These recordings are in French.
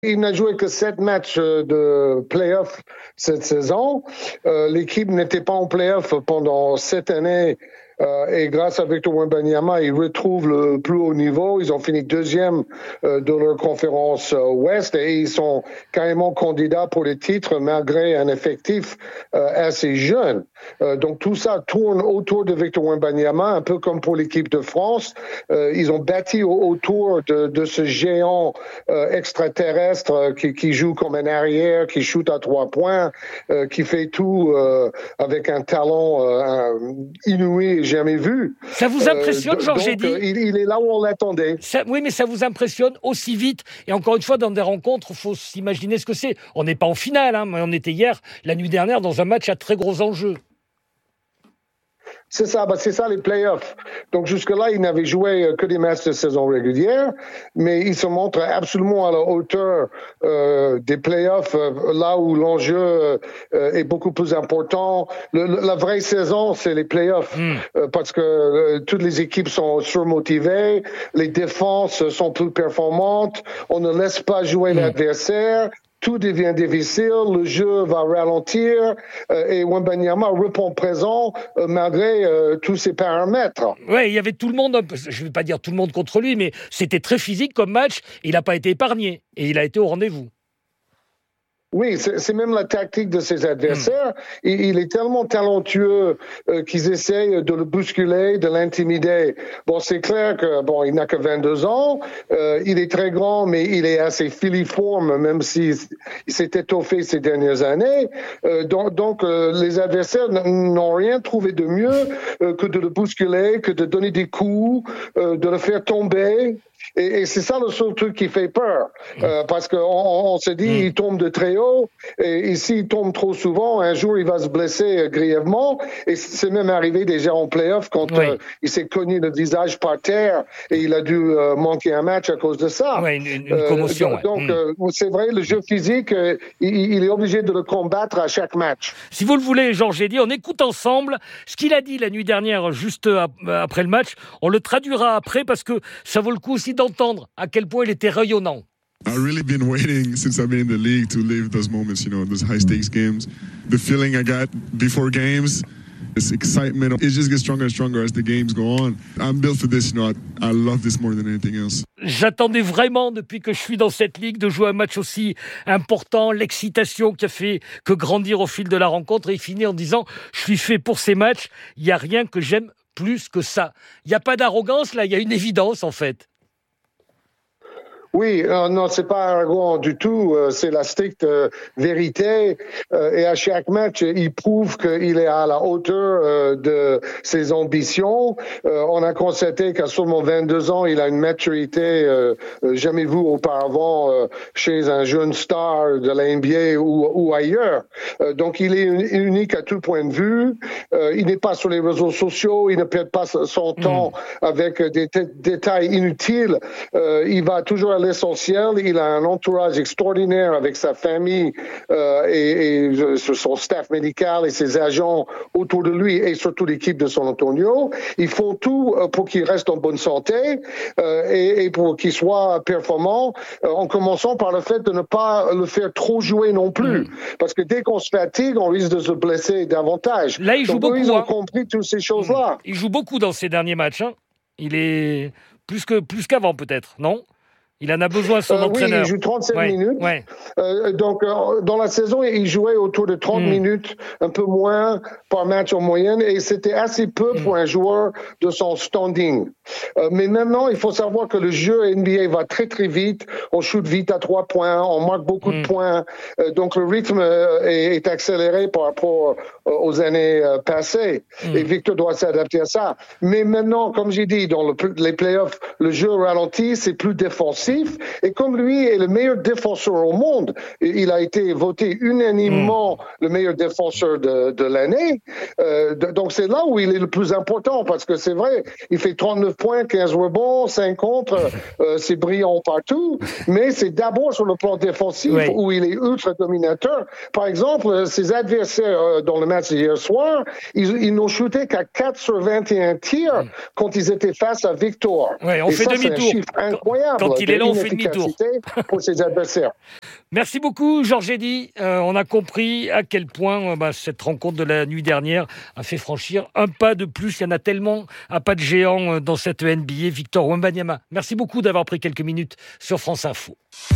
Il n'a joué que 7 matchs de play-off cette saison. L'équipe n'était pas en play-off pendant 7 années. Et grâce à Victor Wembanyama, ils retrouvent le plus haut niveau. Ils ont fini deuxième de leur conférence Ouest et ils sont carrément candidats pour les titres malgré un effectif assez jeune. Donc tout ça tourne autour de Victor Wembanyama, un peu comme pour l'équipe de France. Ils ont bâti autour de ce géant extraterrestre qui joue comme un arrière, qui shoot à 3 points, qui fait tout avec un talent inouï. Jamais vu. Ça vous impressionne, Georges Eddy ? Il est là où on l'attendait. Oui, mais ça vous impressionne aussi vite. Et encore une fois, dans des rencontres, il faut s'imaginer ce que c'est. On n'est pas en finale, mais on était hier, la nuit dernière, dans un match à très gros enjeux. C'est ça les playoffs. Donc jusque-là, ils n'avaient joué que des matchs de saison régulière, mais ils se montrent absolument à la hauteur des playoffs, là où l'enjeu est beaucoup plus important. La vraie saison, c'est les playoffs, parce que toutes les équipes sont surmotivées, les défenses sont plus performantes, on ne laisse pas jouer l'adversaire. Tout devient difficile, le jeu va ralentir et Wembanyama répond présent malgré tous ces paramètres. Oui, il y avait tout le monde, je ne vais pas dire tout le monde contre lui, mais c'était très physique comme match. Il n'a pas été épargné et il a été au rendez-vous. Oui, c'est même la tactique de ses adversaires. Il est tellement talentueux qu'ils essayent de le bousculer, de l'intimider. Bon, c'est clair que il n'a que 22 ans. Il est très grand, mais il est assez filiforme, même s'il s'est étoffé ces dernières années. Donc, les adversaires n'ont rien trouvé de mieux que de le bousculer, que de donner des coups, de le faire tomber. Et c'est ça le seul truc qui fait peur, parce qu'on se dit il tombe de très haut, et s'il tombe trop souvent, un jour il va se blesser grièvement, et c'est même arrivé déjà en play-off quand il s'est cogné le visage par terre et il a dû manquer un match à cause de ça. Oui, une commotion. Donc c'est vrai, le jeu physique, il est obligé de le combattre à chaque match. Si vous le voulez, Georges Eddy, on écoute ensemble ce qu'il a dit la nuit dernière, juste après le match. On le traduira après parce que ça vaut le coup aussi d'entendre à quel point il était rayonnant. I've really been waiting since I've been in the league to live those moments, those high-stakes games. The feeling I got before games, this excitement, it just gets stronger and stronger as the games go on. I'm built for this, I love this more than anything else. J'attendais vraiment, depuis que je suis dans cette ligue, de jouer un match aussi important, l'excitation qui a fait que grandir au fil de la rencontre, et il finit en disant « Je suis fait pour ces matchs, il n'y a rien que j'aime plus que ça ». Il n'y a pas d'arrogance, là, il y a une évidence, en fait. Oui, non, c'est pas arrogant du tout. C'est la stricte vérité. Et à chaque match, il prouve qu'il est à la hauteur de ses ambitions. On a constaté qu'à seulement 22 ans, il a une maturité jamais vue auparavant chez un jeune star de la NBA ou ailleurs. Donc, il est unique à tout point de vue. Il n'est pas sur les réseaux sociaux. Il ne perd pas son temps avec des détails inutiles. Il va toujours à l'essentiel. Il a un entourage extraordinaire avec sa famille et son staff médical et ses agents autour de lui et surtout l'équipe de San Antonio. Ils font tout pour qu'il reste en bonne santé et pour qu'il soit performant, en commençant par le fait de ne pas le faire trop jouer non plus. Parce que dès qu'on se fatigue, on risque de se blesser davantage. Là, il joue beaucoup. Ils ont compris toutes ces choses-là. Il joue beaucoup dans ces derniers matchs. Il est plus qu'avant peut-être, non ? Il en a besoin, son entraîneur. Oui, il joue 37 minutes. Donc, dans la saison, il jouait autour de 30 minutes, un peu moins par match en moyenne, et c'était assez peu pour un joueur de son standing. Mais maintenant, il faut savoir que le jeu NBA va très, très vite. On shoot vite à 3 points, on marque beaucoup de points. Donc, le rythme est accéléré par rapport aux années passées. Et Victor doit s'adapter à ça. Mais maintenant, comme j'ai dit, dans les playoffs, le jeu ralentit, c'est plus défensif. Et comme lui est le meilleur défenseur au monde, il a été voté unanimement le meilleur défenseur de l'année. Donc c'est là où il est le plus important, parce que c'est vrai, il fait 39 points, 15 rebonds, 5 contre, c'est brillant partout, mais c'est d'abord sur le plan défensif où il est ultra dominateur. Par exemple, ses adversaires dans le match d'hier soir, ils n'ont shooté qu'à 4 sur 21 tirs quand ils étaient face à Victor. Ouais, on fait demi-tour. C'est un chiffre incroyable. Quand il est là, on fait demi-tour. Pour ses adversaires. Merci beaucoup, Georges Eddy. On a compris à quel point cette rencontre de la nuit dernière a fait franchir un pas de plus. Il y en a tellement un pas de géant dans cette NBA. Victor Wembanyama, merci beaucoup d'avoir pris quelques minutes sur France Info.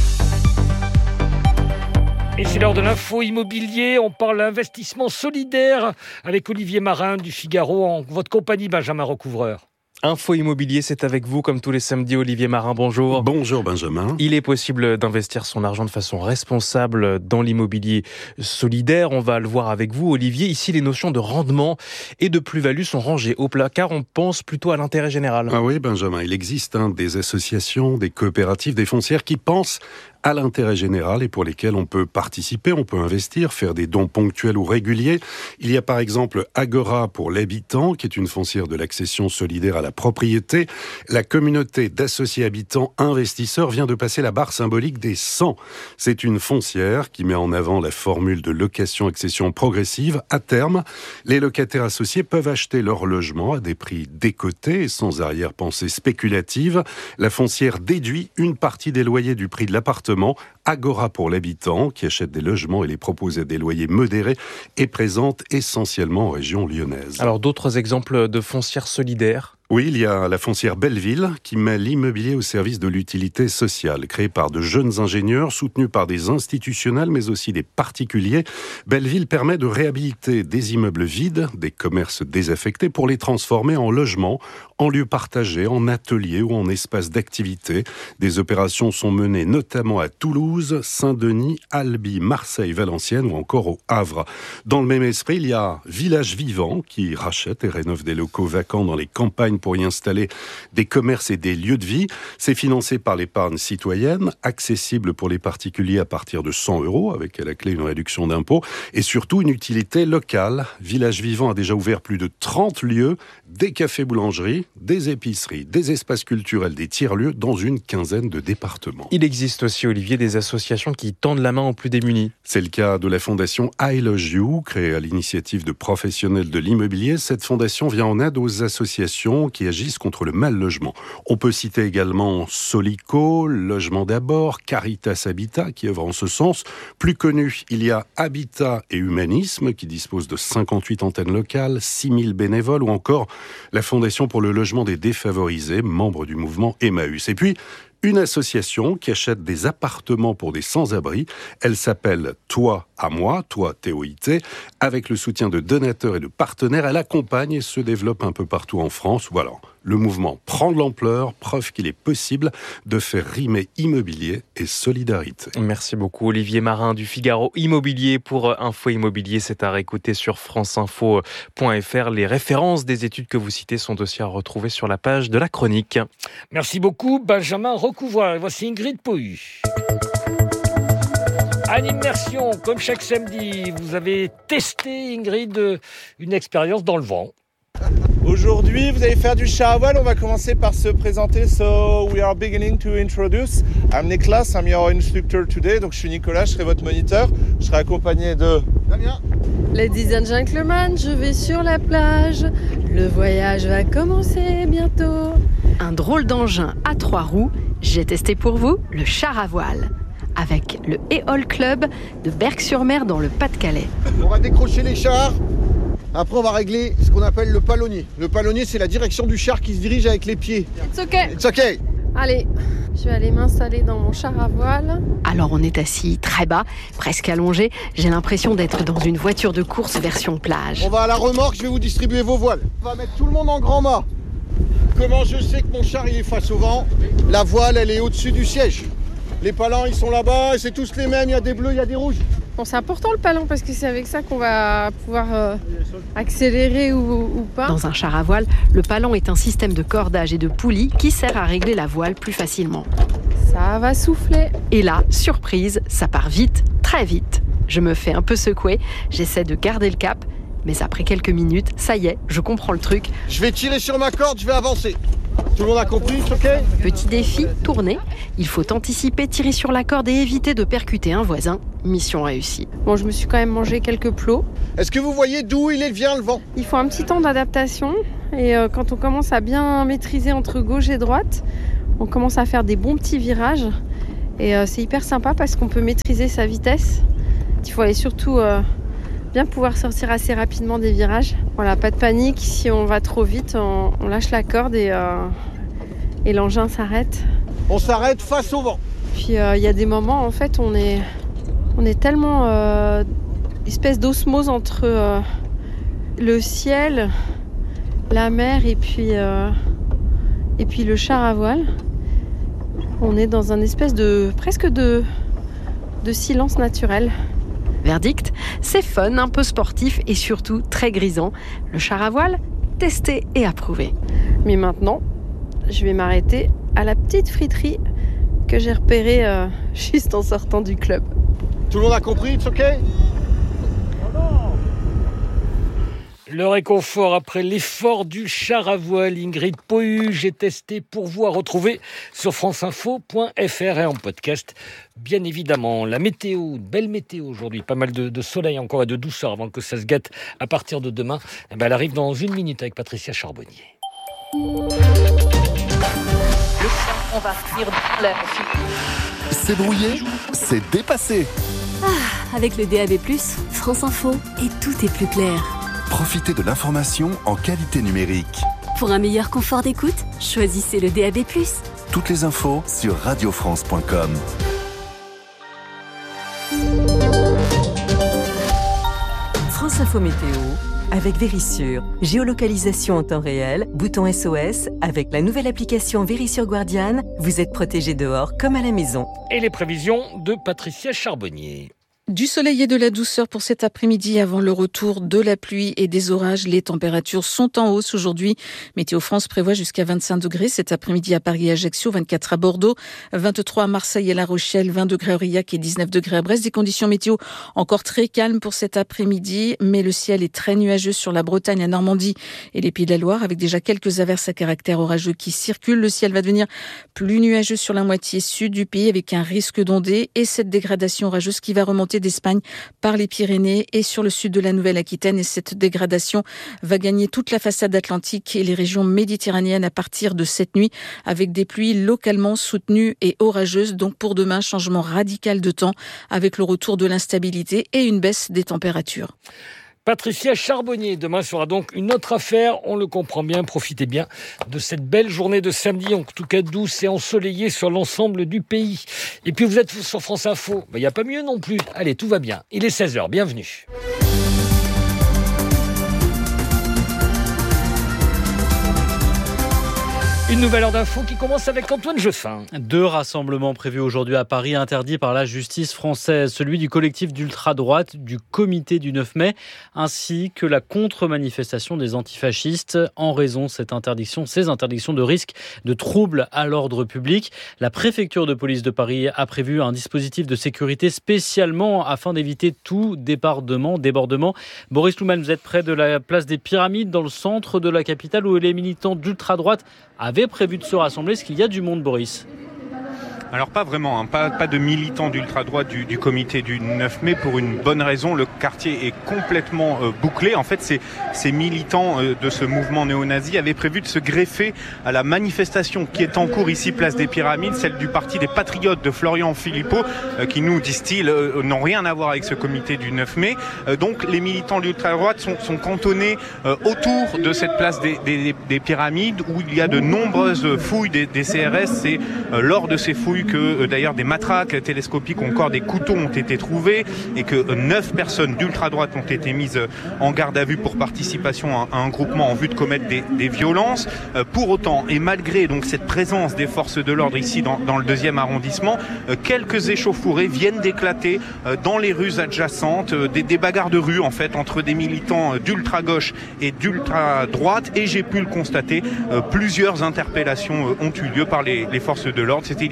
Et c'est l'heure de l'info immobilier. On parle investissement solidaire avec Olivier Marin du Figaro en votre compagnie, Benjamin Recouvreur. Info immobilier, c'est avec vous comme tous les samedis. Olivier Marin, bonjour. Bonjour Benjamin. Il est possible d'investir son argent de façon responsable dans l'immobilier solidaire. On va le voir avec vous, Olivier. Ici, les notions de rendement et de plus-value sont rangées au placard. On pense plutôt à l'intérêt général. Ah oui, Benjamin, il existe des associations, des coopératives, des foncières qui pensent à l'intérêt général et pour lesquels on peut participer, on peut investir, faire des dons ponctuels ou réguliers. Il y a par exemple Agora pour l'habitant, qui est une foncière de l'accession solidaire à la propriété. La communauté d'associés habitants investisseurs vient de passer la barre symbolique des 100. C'est une foncière qui met en avant la formule de location-accession progressive. À terme, les locataires associés peuvent acheter leur logement à des prix décotés et sans arrière-pensée spéculative. La foncière déduit une partie des loyers du prix de l'appartement. Agora pour l'habitant, qui achète des logements et les propose à des loyers modérés, est présente essentiellement en région lyonnaise. Alors d'autres exemples de foncières solidaires ? Oui, il y a la foncière Belleville qui met l'immobilier au service de l'utilité sociale. Créée par de jeunes ingénieurs, soutenus par des institutionnels mais aussi des particuliers, Belleville permet de réhabiliter des immeubles vides, des commerces désaffectés pour les transformer en logements, en lieux partagés, en ateliers ou en espaces d'activité. Des opérations sont menées notamment à Toulouse, Saint-Denis, Albi, Marseille, Valenciennes ou encore au Havre. Dans le même esprit, il y a Village Vivant qui rachète et rénove des locaux vacants dans les campagnes pour y installer des commerces et des lieux de vie. C'est financé par l'épargne citoyenne, accessible pour les particuliers à partir de 100 € avec à la clé une réduction d'impôt et surtout une utilité locale. Village Vivant a déjà ouvert plus de 30 lieux, des cafés-boulangeries, des épiceries, des espaces culturels, des tiers-lieux dans une quinzaine de départements. Il existe aussi, Olivier, des associations qui tendent la main aux plus démunis. C'est le cas de la fondation I Love You, créée à l'initiative de professionnels de l'immobilier. Cette fondation vient en aide aux associations qui agissent contre le mal-logement. On peut citer également Solico, Logement d'abord, Caritas Habitat qui œuvre en ce sens. Plus connu, il y a Habitat et Humanisme qui dispose de 58 antennes locales, 6000 bénévoles ou encore la Fondation pour le logement des défavorisés, membre du mouvement Emmaüs. Et puis, une association qui achète des appartements pour des sans-abri. Elle s'appelle Toi à moi, Toi TOIT. Avec le soutien de donateurs et de partenaires, elle accompagne et se développe un peu partout en France. Voilà, le mouvement prend de l'ampleur, preuve qu'il est possible de faire rimer immobilier et solidarité. Merci beaucoup Olivier Marin du Figaro Immobilier pour Info Immobilier. C'est à réécouter sur franceinfo.fr. Les références des études que vous citez sont aussi à retrouver sur la page de la chronique. Merci beaucoup Benjamin Recouvreur. Voici Ingrid Pohu. En immersion, comme chaque samedi, vous avez testé, Ingrid, une expérience dans le vent. Aujourd'hui, vous allez faire du char à voile. On va commencer par se présenter. So, we are beginning to introduce. I'm Niklas, I'm your instructor today. Donc, je suis Nicolas, je serai votre moniteur. Je serai accompagné de Damien. Ladies and gentlemen, je vais sur la plage. Le voyage va commencer bientôt. Un drôle d'engin à 3 roues. J'ai testé pour vous le char à voile. Avec le Éole Club de Berck-sur-Mer dans le Pas-de-Calais. On va décrocher les chars. Après, on va régler ce qu'on appelle le palonnier. Le palonnier, c'est la direction du char qui se dirige avec les pieds. It's okay. It's okay. Allez, je vais aller m'installer dans mon char à voile. Alors on est assis très bas, presque allongé. J'ai l'impression d'être dans une voiture de course version plage. On va à la remorque, je vais vous distribuer vos voiles. On va mettre tout le monde en grand mât. Comment je sais que mon char il est face au vent? La voile, elle est au-dessus du siège. Les palans, ils sont là-bas, c'est tous les mêmes, il y a des bleus, il y a des rouges. Bon, c'est important le palon parce que c'est avec ça qu'on va pouvoir accélérer ou pas. Dans un char à voile, le palon est un système de cordage et de poulies qui sert à régler la voile plus facilement. Ça va souffler. Et là, surprise, ça part vite, très vite. Je me fais un peu secouer, j'essaie de garder le cap, mais après quelques minutes, ça y est, je comprends le truc. Je vais tirer sur ma corde, je vais avancer. Tout le monde a compris, ok? Petit défi, tourner. Il faut anticiper, tirer sur la corde et éviter de percuter un voisin. Mission réussie. Bon, je me suis quand même mangé quelques plots. Est-ce que vous voyez d'où il vient le vent? Il faut un petit temps d'adaptation. Et quand on commence à bien maîtriser entre gauche et droite, on commence à faire des bons petits virages. Et c'est hyper sympa parce qu'on peut maîtriser sa vitesse. Il faut aller surtout bien pouvoir sortir assez rapidement des virages. Voilà, pas de panique. Si on va trop vite, on lâche la corde et l'engin s'arrête. On s'arrête face au vent. Puis il y a des moments, en fait, on est tellement espèce d'osmose entre le ciel, la mer et puis le char à voile. On est dans un espèce de presque de silence naturel. Verdict, c'est fun, un peu sportif et surtout très grisant. Le char à voile, testé et approuvé. Mais maintenant, je vais m'arrêter à la petite friterie que j'ai repérée juste en sortant du club. Tout le monde a compris, it's OK ? Le réconfort après l'effort du char à voile. Ingrid Pohu, j'ai testé pour vous à retrouver sur franceinfo.fr et en podcast. Bien évidemment, la météo, belle météo aujourd'hui, pas mal de soleil encore et de douceur avant que ça se gâte à partir de demain. Elle arrive dans 1 minute avec Patricia Charbonnier. C'est brouillé, c'est dépassé. Avec le DAB+, France Info, et tout est plus clair. Profitez de l'information en qualité numérique. Pour un meilleur confort d'écoute, choisissez le DAB+. Toutes les infos sur radiofrance.com. France Info Météo avec Vérissure. Géolocalisation en temps réel, bouton SOS. Avec la nouvelle application Vérissure Guardian, vous êtes protégé dehors comme à la maison. Et les prévisions de Patricia Charbonnier. Du soleil et de la douceur pour cet après-midi avant le retour de la pluie et des orages. Les températures sont en hausse aujourd'hui. Météo France prévoit jusqu'à 25 degrés cet après-midi à Paris et Ajaccio, 24 à Bordeaux, 23 à Marseille et La Rochelle, 20 degrés à Aurillac et 19 degrés à Brest. Des conditions météo encore très calmes pour cet après-midi, mais le ciel est très nuageux sur la Bretagne, la Normandie et les Pays de la Loire, avec déjà quelques averses à caractère orageux qui circulent. Le ciel va devenir plus nuageux sur la moitié sud du pays avec un risque d'ondée et cette dégradation orageuse qui va remonter d'Espagne par les Pyrénées et sur le sud de la Nouvelle-Aquitaine. Et cette dégradation va gagner toute la façade atlantique et les régions méditerranéennes à partir de cette nuit, avec des pluies localement soutenues et orageuses. Donc pour demain, changement radical de temps avec le retour de l'instabilité et une baisse des températures. Patricia Charbonnier, demain sera donc une autre affaire, on le comprend bien, profitez bien de cette belle journée de samedi, en tout cas douce et ensoleillée sur l'ensemble du pays. Et puis vous êtes sur France Info, il n'y a pas mieux non plus. Allez, tout va bien, il est 16h, bienvenue. Une nouvelle heure d'info qui commence avec Antoine Joffin. 2 rassemblements prévus aujourd'hui à Paris, interdits par la justice française. Celui du collectif d'ultra-droite du comité du 9 mai, ainsi que la contre-manifestation des antifascistes. En raison de ces interdictions de risque de troubles à l'ordre public, la préfecture de police de Paris a prévu un dispositif de sécurité spécialement afin d'éviter tout débordement. Boris Louman, vous êtes près de la place des Pyramides, dans le centre de la capitale, où les militants d'ultra-droite avaient prévu de se rassembler. Est-ce qu'il y a du monde, Boris ? Alors pas vraiment, pas de militants d'ultra-droite du comité du 9 mai pour une bonne raison. Le quartier est complètement bouclé. En fait, ces militants de ce mouvement néo-nazi avaient prévu de se greffer à la manifestation qui est en cours ici, place des Pyramides, celle du parti des Patriotes de Florian Philippot, qui nous, disent-ils, n'ont rien à voir avec ce comité du 9 mai. Donc les militants d'ultra-droite sont cantonnés autour de cette place des Pyramides, où il y a de nombreuses fouilles des CRS. C'est lors de ces fouilles que d'ailleurs des matraques télescopiques ou encore des couteaux ont été trouvés et que 9 personnes d'ultra-droite ont été mises en garde à vue pour participation à un groupement en vue de commettre des violences. Pour autant, et malgré donc cette présence des forces de l'ordre ici dans le 2e arrondissement, quelques échauffourées viennent d'éclater dans les rues adjacentes, des bagarres de rue en fait entre des militants d'ultra-gauche et d'ultra-droite, et j'ai pu le constater, plusieurs interpellations ont eu lieu par les forces de l'ordre. C'était il y a quelques minutes.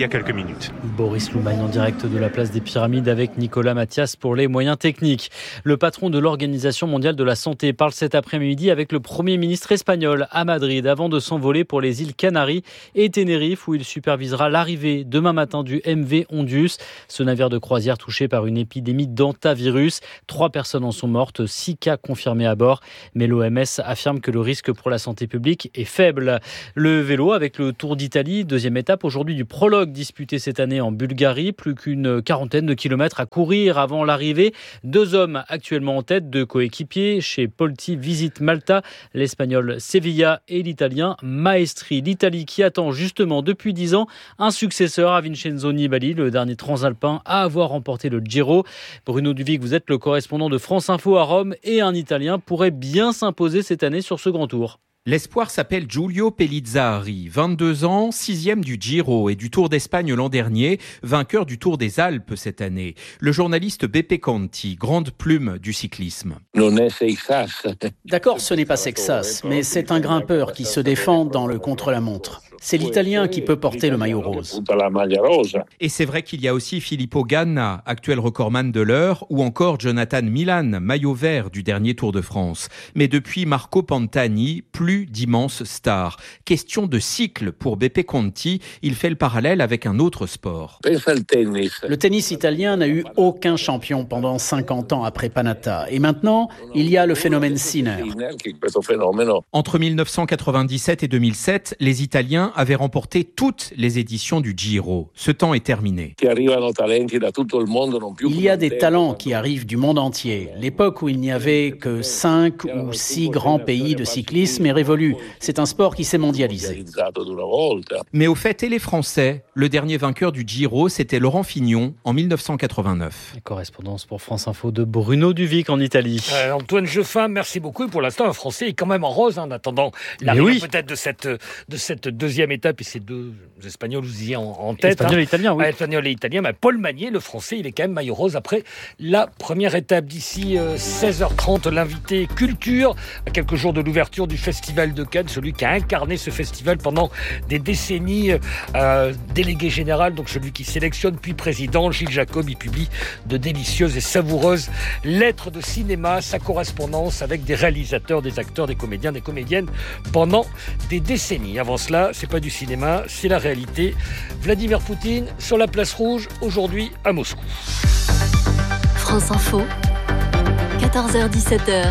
minutes. Boris Loumagne en direct de la place des Pyramides avec Nicolas Mathias pour les moyens techniques. Le patron de l'Organisation mondiale de la santé parle cet après-midi avec le Premier ministre espagnol à Madrid avant de s'envoler pour les îles Canaries et Tenerife où il supervisera l'arrivée demain matin du MV Ondius, ce navire de croisière touché par une épidémie d'hantavirus. 3 personnes en sont mortes, 6 cas confirmés à bord, mais l'OMS affirme que le risque pour la santé publique est faible. Le vélo avec le Tour d'Italie, deuxième étape aujourd'hui du prologue disputé cette année en Bulgarie, plus qu'une quarantaine de kilomètres à courir avant l'arrivée. 2 hommes actuellement en tête, 2 coéquipiers chez Polti Visite Malta, l'Espagnol Sevilla et l'Italien Maestri. L'Italie qui attend justement depuis 10 ans un successeur à Vincenzo Nibali, le dernier transalpin à avoir remporté le Giro. Bruno Duvic, vous êtes le correspondant de France Info à Rome et un Italien pourrait bien s'imposer cette année sur ce grand tour. L'espoir s'appelle Giulio Pellizzari, 22 ans, 6e du Giro et du Tour d'Espagne l'an dernier, vainqueur du Tour des Alpes cette année. Le journaliste Beppe Conti, grande plume du cyclisme. D'accord, ce n'est pas Sexas, mais c'est un grimpeur qui se défend dans le contre-la-montre. C'est l'Italien qui peut porter le maillot rose. Et c'est vrai qu'il y a aussi Filippo Ganna, actuel recordman de l'heure, ou encore Jonathan Milan, maillot vert du dernier Tour de France. Mais depuis Marco Pantani, plus d'immenses stars. Question de cycle pour Beppe Conti, il fait le parallèle avec un autre sport. Le tennis italien n'a eu aucun champion pendant 50 ans après Panatta. Et maintenant, il y a le phénomène Sinner. Entre 1997 et 2007, les Italiens avaient remporté toutes les éditions du Giro. Ce temps est terminé. Il y a des talents qui arrivent du monde entier. L'époque où il n'y avait que 5 ou 6 grands pays de cyclisme est révolue. C'est un sport qui s'est mondialisé. Mais au fait, et les Français? Le dernier vainqueur du Giro, c'était Laurent Fignon en 1989. Correspondance pour France Info de Bruno Duvic en Italie. Antoine Jeffin, merci beaucoup. Et pour l'instant, un Français est quand même en rose en attendant l'arrivée peut-être de cette deuxième étape. Et ces 2 Espagnols, vous y êtes en tête. Espagnol et Italien, oui. Espagnol et Italien. Mais Paul Magnier, le Français, il est quand même maillot rose après la première étape. D'ici 16h30, l'invité culture, à quelques jours de l'ouverture du Festival de Cannes, celui qui a incarné ce festival pendant des décennies, délégué général, donc celui qui sélectionne puis président, Gilles Jacob. Il publie de délicieuses et savoureuses lettres de cinéma, sa correspondance avec des réalisateurs, des acteurs, des comédiens, des comédiennes pendant des décennies. Avant cela, c'est pas du cinéma, c'est la réalité. Vladimir Poutine sur la place rouge, aujourd'hui à Moscou. France Info, 14h-17h.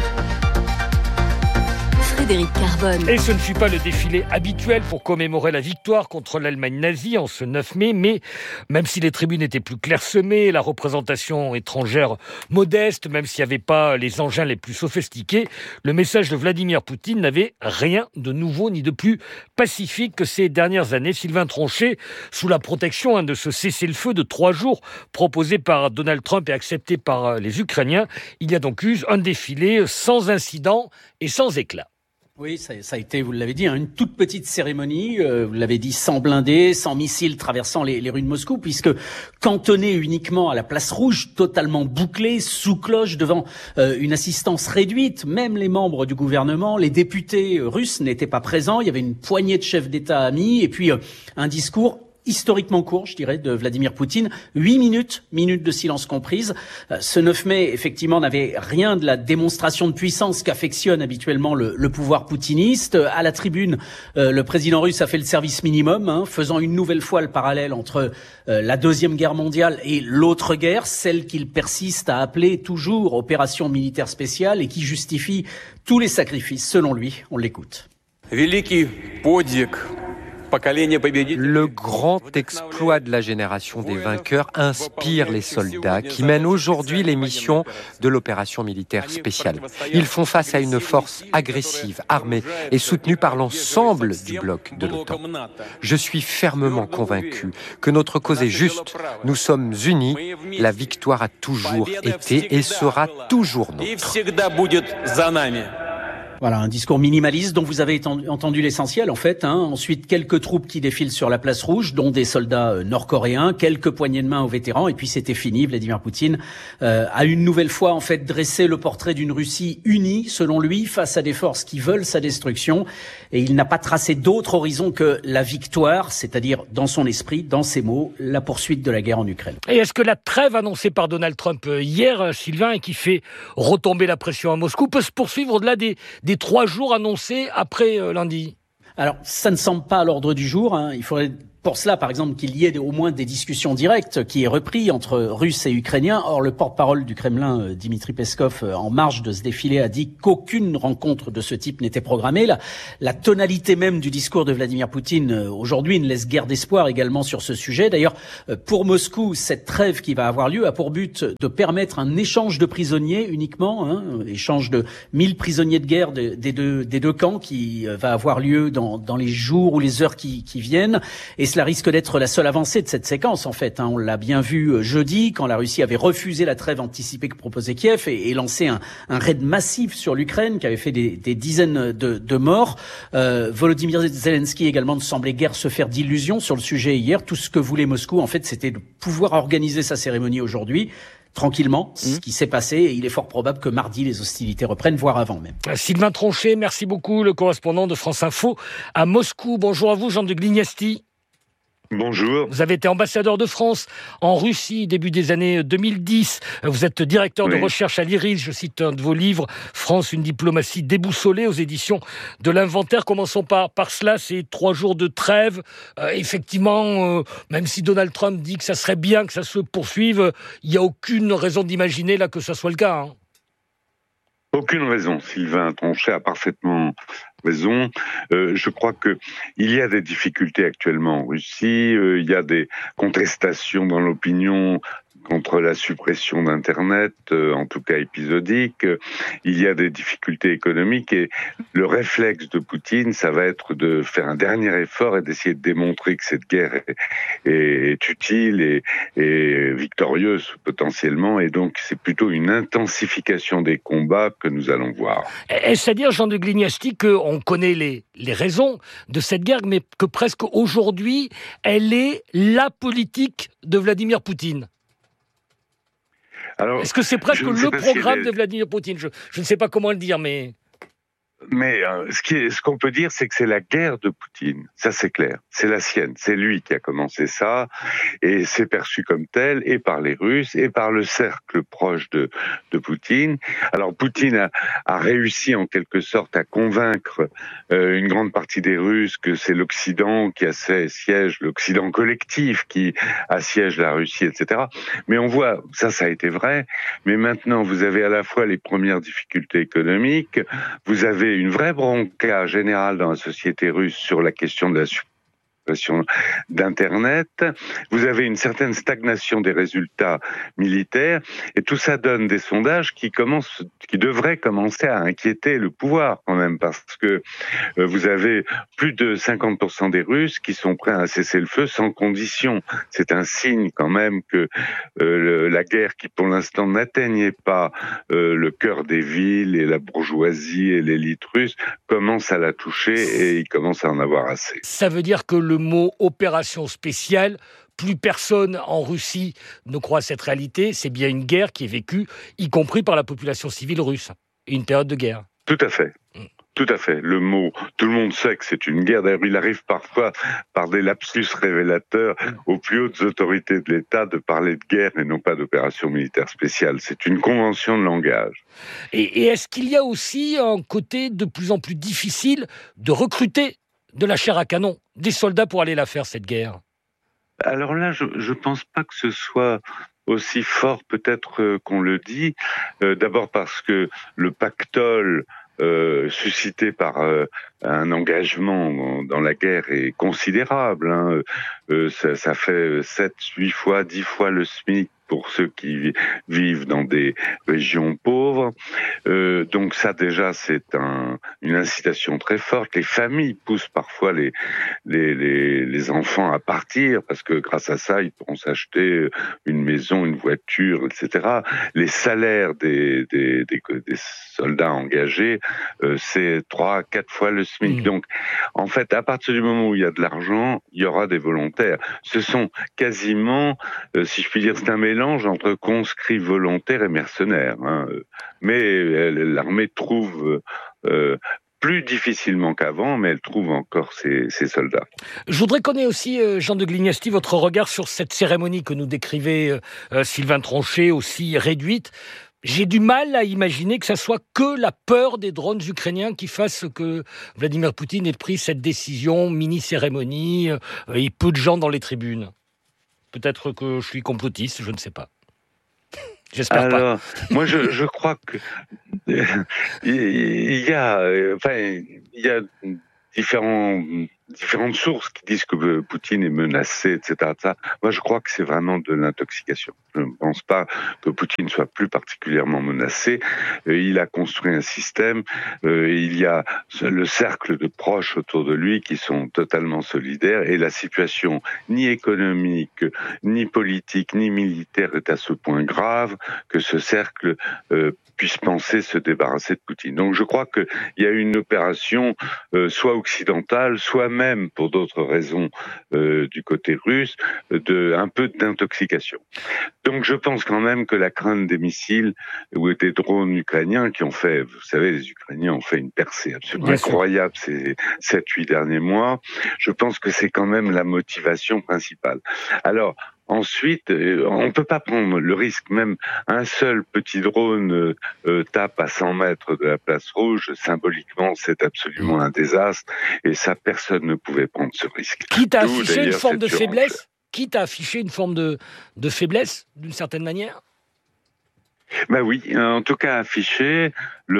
Frédéric Carbone. Et ce ne fut pas le défilé habituel pour commémorer la victoire contre l'Allemagne nazie en ce 9 mai, mais même si les tribunes étaient plus clairsemées, la représentation étrangère modeste, même s'il n'y avait pas les engins les plus sophistiqués, le message de Vladimir Poutine n'avait rien de nouveau ni de plus pacifique que ces dernières années. Sylvain Tronchet, sous la protection de ce cessez-le-feu de 3 jours proposé par Donald Trump et accepté par les Ukrainiens, il y a donc eu un défilé sans incident et sans éclat. Oui, ça a été, vous l'avez dit, une toute petite cérémonie, vous l'avez dit, sans blindés, sans missiles traversant les rues de Moscou, puisque cantonné uniquement à la place rouge, totalement bouclé, sous cloche, devant une assistance réduite, même les membres du gouvernement, les députés russes n'étaient pas présents, il y avait une poignée de chefs d'État amis, et puis un discours historiquement court, je dirais, de Vladimir Poutine. 8 minutes de silence comprises. Ce 9 mai, effectivement, n'avait rien de la démonstration de puissance qu'affectionne habituellement le pouvoir poutiniste. À la tribune, le président russe a fait le service minimum, faisant une nouvelle fois le parallèle entre la Deuxième Guerre mondiale et l'autre guerre, celle qu'il persiste à appeler toujours opération militaire spéciale et qui justifie tous les sacrifices, selon lui. On l'écoute. Le grand exploit de la génération des vainqueurs inspire les soldats qui mènent aujourd'hui les missions de l'opération militaire spéciale. Ils font face à une force agressive, armée et soutenue par l'ensemble du bloc de l'OTAN. Je suis fermement convaincu que notre cause est juste. Nous sommes unis. La victoire a toujours été et sera toujours nôtre. Voilà, un discours minimaliste dont vous avez entendu l'essentiel en fait. Ensuite, quelques troupes qui défilent sur la place rouge, dont des soldats nord-coréens, quelques poignées de main aux vétérans, et puis c'était fini. Vladimir Poutine a une nouvelle fois en fait dressé le portrait d'une Russie unie, selon lui, face à des forces qui veulent sa destruction. Et il n'a pas tracé d'autre horizon que la victoire, c'est-à-dire dans son esprit, dans ses mots, la poursuite de la guerre en Ukraine. Et est-ce que la trêve annoncée par Donald Trump hier, Sylvain, et qui fait retomber la pression à Moscou, peut se poursuivre au-delà des 3 jours annoncés après lundi? Alors, ça ne semble pas à l'ordre du jour. Il faudrait pour cela, par exemple, qu'il y ait au moins des discussions directes qui aient repris entre Russes et Ukrainiens. Or, le porte-parole du Kremlin, Dmitri Peskov, en marge de ce défilé, a dit qu'aucune rencontre de ce type n'était programmée. La tonalité même du discours de Vladimir Poutine aujourd'hui ne laisse guère d'espoir également sur ce sujet. D'ailleurs, pour Moscou, cette trêve qui va avoir lieu a pour but de permettre un échange de prisonniers uniquement, échange de 1000 prisonniers de guerre des deux camps qui va avoir lieu dans les jours ou les heures qui viennent. Et cela risque d'être la seule avancée de cette séquence, en fait. On l'a bien vu jeudi, quand la Russie avait refusé la trêve anticipée que proposait Kiev et lancé un raid massif sur l'Ukraine qui avait fait des dizaines de morts. Volodymyr Zelensky également ne semblait guère se faire d'illusions sur le sujet hier. Tout ce que voulait Moscou, en fait, c'était de pouvoir organiser sa cérémonie aujourd'hui. Tranquillement, ce qui s'est passé, et il est fort probable que mardi les hostilités reprennent, voire avant même. Sylvain Tronchet, merci beaucoup, le correspondant de France Info à Moscou. Bonjour à vous, Jean de Glignasti. Bonjour. Vous avez été ambassadeur de France en Russie début des années 2010. Vous êtes directeur de recherche à l'IRIS. Je cite un de vos livres, France, une diplomatie déboussolée, aux éditions de l'Inventaire. Commençons par cela, ces 3 jours de trêve. Effectivement, même si Donald Trump dit que ça serait bien que ça se poursuive, il n'y a aucune raison d'imaginer là que ça soit le cas. Aucune raison. Sylvain Tronchet a parfaitement raison. Je crois que il y a des difficultés actuellement en Russie. Il y a des contestations dans l'opinion contre la suppression d'Internet, en tout cas épisodique. Il y a des difficultés économiques et le réflexe de Poutine, ça va être de faire un dernier effort et d'essayer de démontrer que cette guerre est utile et victorieuse potentiellement. Et donc, c'est plutôt une intensification des combats que nous allons voir. Est-ce à dire, Jean de Glignasti, qu'on connaît les raisons de cette guerre, mais que presque aujourd'hui, elle est la politique de Vladimir Poutine? Alors, est-ce que c'est presque le programme de Vladimir Poutine? Je ne sais pas comment le dire, mais... Mais ce qu'on peut dire, c'est que c'est la guerre de Poutine. Ça, c'est clair. C'est la sienne. C'est lui qui a commencé ça. Et c'est perçu comme tel, et par les Russes, et par le cercle proche de Poutine. Alors, Poutine a réussi, en quelque sorte, à convaincre une grande partie des Russes que c'est l'Occident qui assiège, l'Occident collectif qui assiège la Russie, etc. Mais on voit, ça a été vrai. Mais maintenant, vous avez à la fois les premières difficultés économiques, vous avez une vraie bronca générale dans la société russe sur la question de la suppression d'Internet. Vous avez une certaine stagnation des résultats militaires et tout ça donne des sondages qui devraient commencer à inquiéter le pouvoir quand même, parce que vous avez plus de 50% des Russes qui sont prêts à cesser le feu sans condition. C'est un signe quand même que la guerre qui pour l'instant n'atteignait pas le cœur des villes et la bourgeoisie et l'élite russe commence à la toucher et il commence à en avoir assez. Ça veut dire que le mot opération spéciale, plus personne en Russie ne croit à cette réalité. C'est bien une guerre qui est vécue, y compris par la population civile russe. Une période de guerre. Tout à fait. Tout à fait. Le mot, tout le monde sait que c'est une guerre. D'ailleurs, il arrive parfois, par des lapsus révélateurs, aux plus hautes autorités de l'État de parler de guerre et non pas d'opération militaire spéciale. C'est une convention de langage. Et est-ce qu'il y a aussi un côté de plus en plus difficile de recruter de la chair à canon, des soldats pour aller la faire, cette guerre? Alors là, je pense pas que ce soit aussi fort peut-être qu'on le dit. D'abord parce que le pactole suscité par un engagement dans la guerre est considérable. Ça fait 7, 8 fois, 10 fois le SMIC pour ceux qui vivent dans des régions pauvres. Donc ça déjà c'est une incitation très forte. Les familles poussent parfois les enfants à partir parce que grâce à ça ils pourront s'acheter une maison, une voiture, etc. Les salaires des soldats engagés c'est 3-4 fois le SMIC. Donc en fait à partir du moment où il y a de l'argent, il y aura des volontaires. Ce sont quasiment, si je puis dire, c'est un mélange entre conscrits volontaires et mercenaires. Mais l'armée trouve plus difficilement qu'avant, mais elle trouve encore ses soldats. Je voudrais connaître aussi, Jean de Glignasti, votre regard sur cette cérémonie que nous décrivait Sylvain Tronchet, aussi réduite. J'ai du mal à imaginer que ça soit que la peur des drones ukrainiens qui fasse que Vladimir Poutine ait pris cette décision, mini-cérémonie, et peu de gens dans les tribunes. Peut-être que je suis complotiste, je ne sais pas. J'espère pas. Moi, je crois que il y a différentes sources qui disent que Poutine est menacé, etc. Moi, je crois que c'est vraiment de l'intoxication. Je ne pense pas que Poutine soit plus particulièrement menacé. Il a construit un système. Il y a le cercle de proches autour de lui qui sont totalement solidaires. Et la situation ni économique, ni politique, ni militaire est à ce point grave que ce cercle puisse penser se débarrasser de Poutine. Donc je crois qu'il y a une opération soit occidentale, soit même pour d'autres raisons du côté russe, un peu d'intoxication. Donc je pense quand même que la crainte des missiles ou des drones ukrainiens qui ont fait, vous savez, les Ukrainiens ont fait une percée absolument incroyable ces 7-8 derniers mois, je pense que c'est quand même la motivation principale. Alors, ensuite, on ne peut pas prendre le risque, même un seul petit drone tape à 100 mètres de la place rouge, symboliquement c'est absolument un désastre, et ça personne ne pouvait prendre ce risque. Quitte à afficher une forme de faiblesse, d'une certaine manière. Ben oui, en tout cas afficher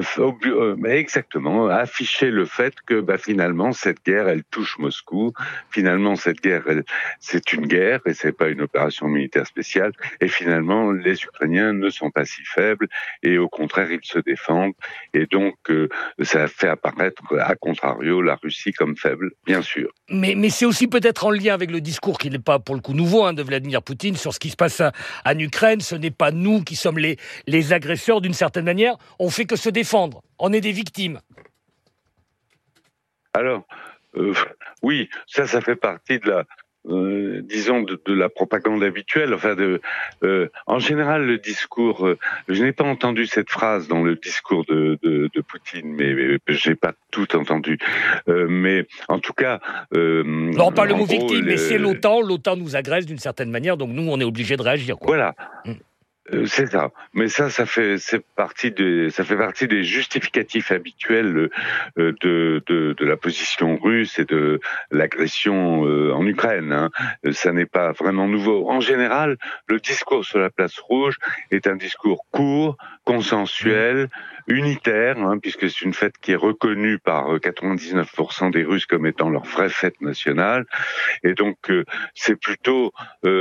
afficher le fait que finalement cette guerre elle touche Moscou, finalement cette guerre c'est une guerre et c'est pas une opération militaire spéciale, et finalement les Ukrainiens ne sont pas si faibles et au contraire ils se défendent, et donc ça fait apparaître à contrario la Russie comme faible, bien sûr. Mais c'est aussi peut-être en lien avec le discours qui n'est pas pour le coup nouveau de Vladimir Poutine sur ce qui se passe en Ukraine. Ce n'est pas nous qui sommes les agresseurs d'une certaine manière, on fait que se défendre, on est des victimes. Alors, oui, ça fait partie de la, de la propagande habituelle. En général, le discours, je n'ai pas entendu cette phrase dans le discours de Poutine, mais j'ai pas tout entendu. Mais en tout cas, non, pas le mot victime, mais c'est l'OTAN nous agresse d'une certaine manière, donc nous, on est obligés de réagir, quoi. Voilà. C'est ça, mais ça fait partie des justificatifs habituels de la position russe et de l'agression en Ukraine. Ça n'est pas vraiment nouveau. En général, le discours sur la place rouge est un discours court, consensuel, unitaire, puisque c'est une fête qui est reconnue par 99% des Russes comme étant leur vraie fête nationale, et donc c'est plutôt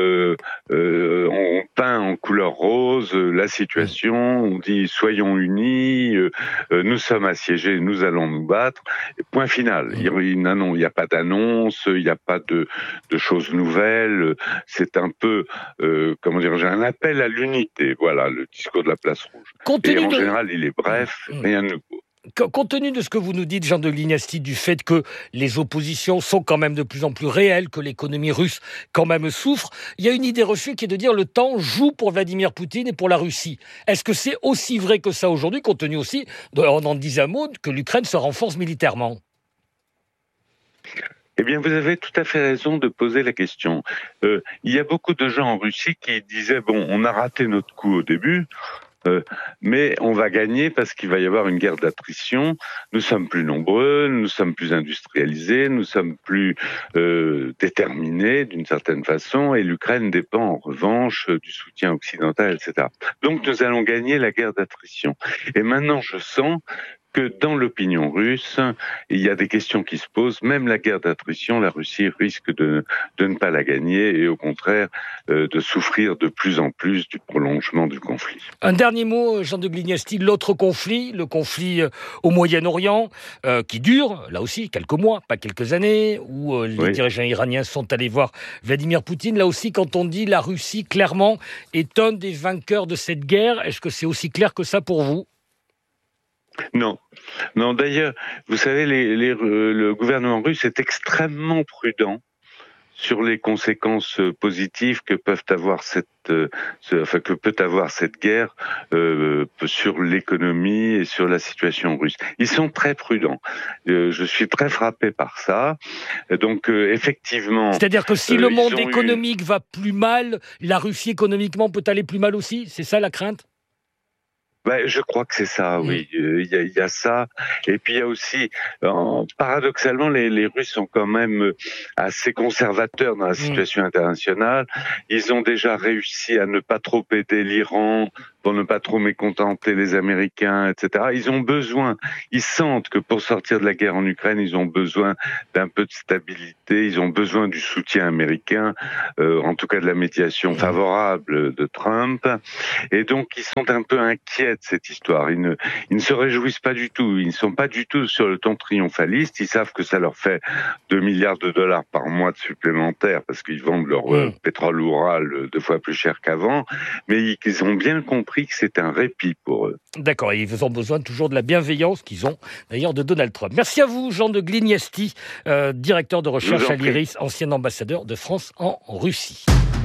on peint en couleur rose la situation, on dit soyons unis, nous sommes assiégés, nous allons nous battre, et point final. Il n'y a pas d'annonce, il n'y a pas de choses nouvelles, c'est un peu un appel à l'unité, voilà le discours de la place rouge. Et en général il est bref, rien de nouveau. Compte tenu de ce que vous nous dites, Jean de Glignasti, du fait que les oppositions sont quand même de plus en plus réelles, que l'économie russe quand même souffre, il y a une idée reçue qui est de dire le temps joue pour Vladimir Poutine et pour la Russie. Est-ce que c'est aussi vrai que ça aujourd'hui, compte tenu aussi, on en disait un mot, que l'Ukraine se renforce militairement ? Eh bien, vous avez tout à fait raison de poser la question. Il y a beaucoup de gens en Russie qui disaient, on a raté notre coup au début, mais on va gagner parce qu'il va y avoir une guerre d'attrition. Nous sommes plus nombreux, nous sommes plus industrialisés, nous sommes plus déterminés d'une certaine façon, et l'Ukraine dépend en revanche du soutien occidental, etc. Donc nous allons gagner la guerre d'attrition. Et maintenant je sens que dans l'opinion russe, il y a des questions qui se posent. Même la guerre d'attrition, la Russie risque de ne pas la gagner et au contraire de souffrir de plus en plus du prolongement du conflit. Un dernier mot, Jean de Glignesti, l'autre conflit, le conflit au Moyen-Orient, qui dure, là aussi, quelques mois, pas quelques années, où les dirigeants iraniens sont allés voir Vladimir Poutine. Là aussi, quand on dit la Russie, clairement, est un des vainqueurs de cette guerre, est-ce que c'est aussi clair que ça pour vous ? Non. D'ailleurs, vous savez, le gouvernement russe est extrêmement prudent sur les conséquences positives que peut avoir cette guerre sur l'économie et sur la situation russe. Ils sont très prudents. Je suis très frappé par ça. Donc effectivement. C'est-à-dire que si le monde économique va plus mal, la Russie économiquement peut aller plus mal aussi. C'est ça la crainte ? Je crois que c'est ça, oui. Il y a ça. Et puis il y a aussi, paradoxalement, les Russes sont quand même assez conservateurs dans la situation internationale. Ils ont déjà réussi à ne pas trop aider l'Iran, pour ne pas trop mécontenter les Américains, etc. Ils sentent que pour sortir de la guerre en Ukraine, ils ont besoin d'un peu de stabilité, ils ont besoin du soutien américain, en tout cas de la médiation favorable de Trump. Et donc, ils sont un peu inquiets de cette histoire. Ils ne se réjouissent pas du tout. Ils ne sont pas du tout sur le ton triomphaliste. Ils savent que ça leur fait 2 milliards de dollars par mois de supplémentaires parce qu'ils vendent leur pétrole Oural 2 fois plus cher qu'avant. Mais ils ont bien compris que c'est un répit pour eux. D'accord, et ils ont besoin toujours de la bienveillance qu'ils ont d'ailleurs de Donald Trump. Merci à vous, Jean de Glignesti, directeur de recherche à l'IRIS, ancien ambassadeur de France en Russie.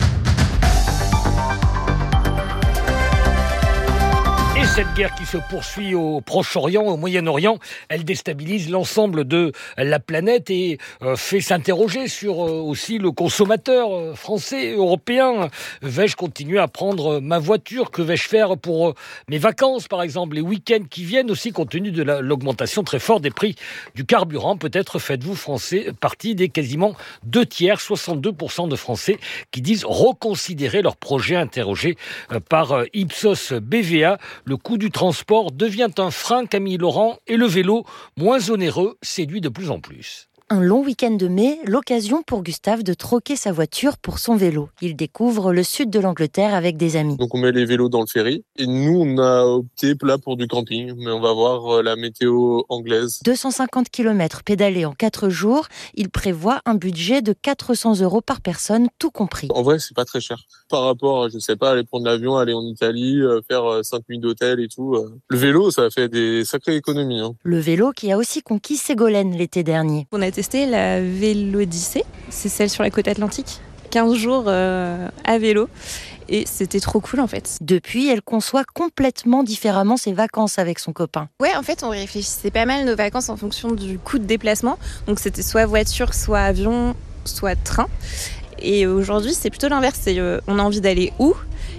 Et cette guerre qui se poursuit au Proche-Orient, au Moyen-Orient, elle déstabilise l'ensemble de la planète et fait s'interroger sur aussi le consommateur français, européen. Vais-je continuer à prendre ma voiture ? Que vais-je faire pour mes vacances, par exemple, les week-ends qui viennent aussi, compte tenu de l'augmentation très forte des prix du carburant. Peut-être faites-vous, Français, partie des quasiment 2/3, 62% de Français qui disent reconsidérer leur projet, interrogé par Ipsos BVA. Le coût du transport devient un frein, Camille Laurent, et le vélo, moins onéreux, séduit de plus en plus. Un long week-end de mai, l'occasion pour Gustave de troquer sa voiture pour son vélo. Il découvre le sud de l'Angleterre avec des amis. Donc on met les vélos dans le ferry et nous on a opté là pour du camping, mais on va voir la météo anglaise. 250 km pédalés en 4 jours, il prévoit un budget de 400 € par personne, tout compris. En vrai, c'est pas très cher. Par rapport, je sais pas, aller prendre l'avion, aller en Italie, faire 5 nuits d'hôtel et tout. Le vélo, ça fait des sacrées économies. Le vélo qui a aussi conquis Ségolène l'été dernier. On a testé la Vélodyssée, c'est celle sur la côte atlantique. 15 jours à vélo et c'était trop cool en fait. Depuis, elle conçoit complètement différemment ses vacances avec son copain. Ouais, en fait, on réfléchissait pas mal nos vacances en fonction du coût de déplacement. Donc c'était soit voiture, soit avion, soit train. Et aujourd'hui, c'est plutôt l'inverse. On a envie d'aller où ?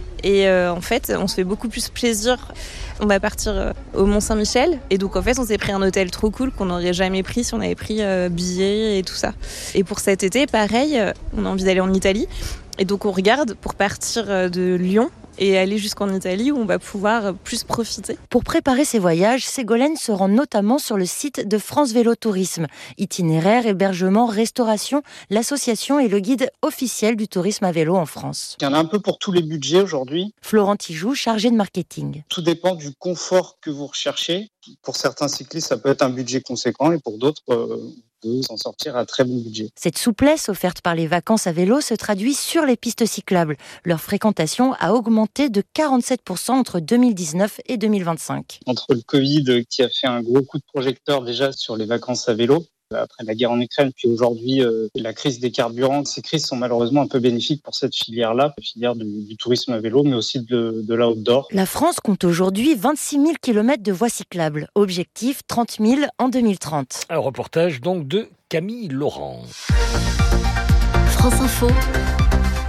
Et en fait, on se fait beaucoup plus plaisir. On va partir au Mont-Saint-Michel. Et donc, en fait, on s'est pris un hôtel trop cool qu'on n'aurait jamais pris si on avait pris billets et tout ça. Et pour cet été, pareil, on a envie d'aller en Italie. Et donc, on regarde pour partir de Lyon et aller jusqu'en Italie où on va pouvoir plus profiter. Pour préparer ses voyages, Ségolène se rend notamment sur le site de France Vélo Tourisme. Itinéraire, hébergement, restauration, l'association est le guide officiel du tourisme à vélo en France. Il y en a un peu pour tous les budgets aujourd'hui. Florent Tijoux, chargé de marketing. Tout dépend du confort que vous recherchez. Pour certains cyclistes, ça peut être un budget conséquent et pour d'autres, peut s'en sortir à très bon budget. Cette souplesse offerte par les vacances à vélo se traduit sur les pistes cyclables. Leur fréquentation a augmenté de 47% entre 2019 et 2025. Entre le Covid qui a fait un gros coup de projecteur déjà sur les vacances à vélo, après la guerre en Ukraine, puis aujourd'hui la crise des carburants. Ces crises sont malheureusement un peu bénéfiques pour cette filière-là, la filière du tourisme à vélo, mais aussi de l'outdoor. La France compte aujourd'hui 26 000 km de voies cyclables. Objectif 30 000 en 2030. Un reportage donc de Camille Laurent. France Info,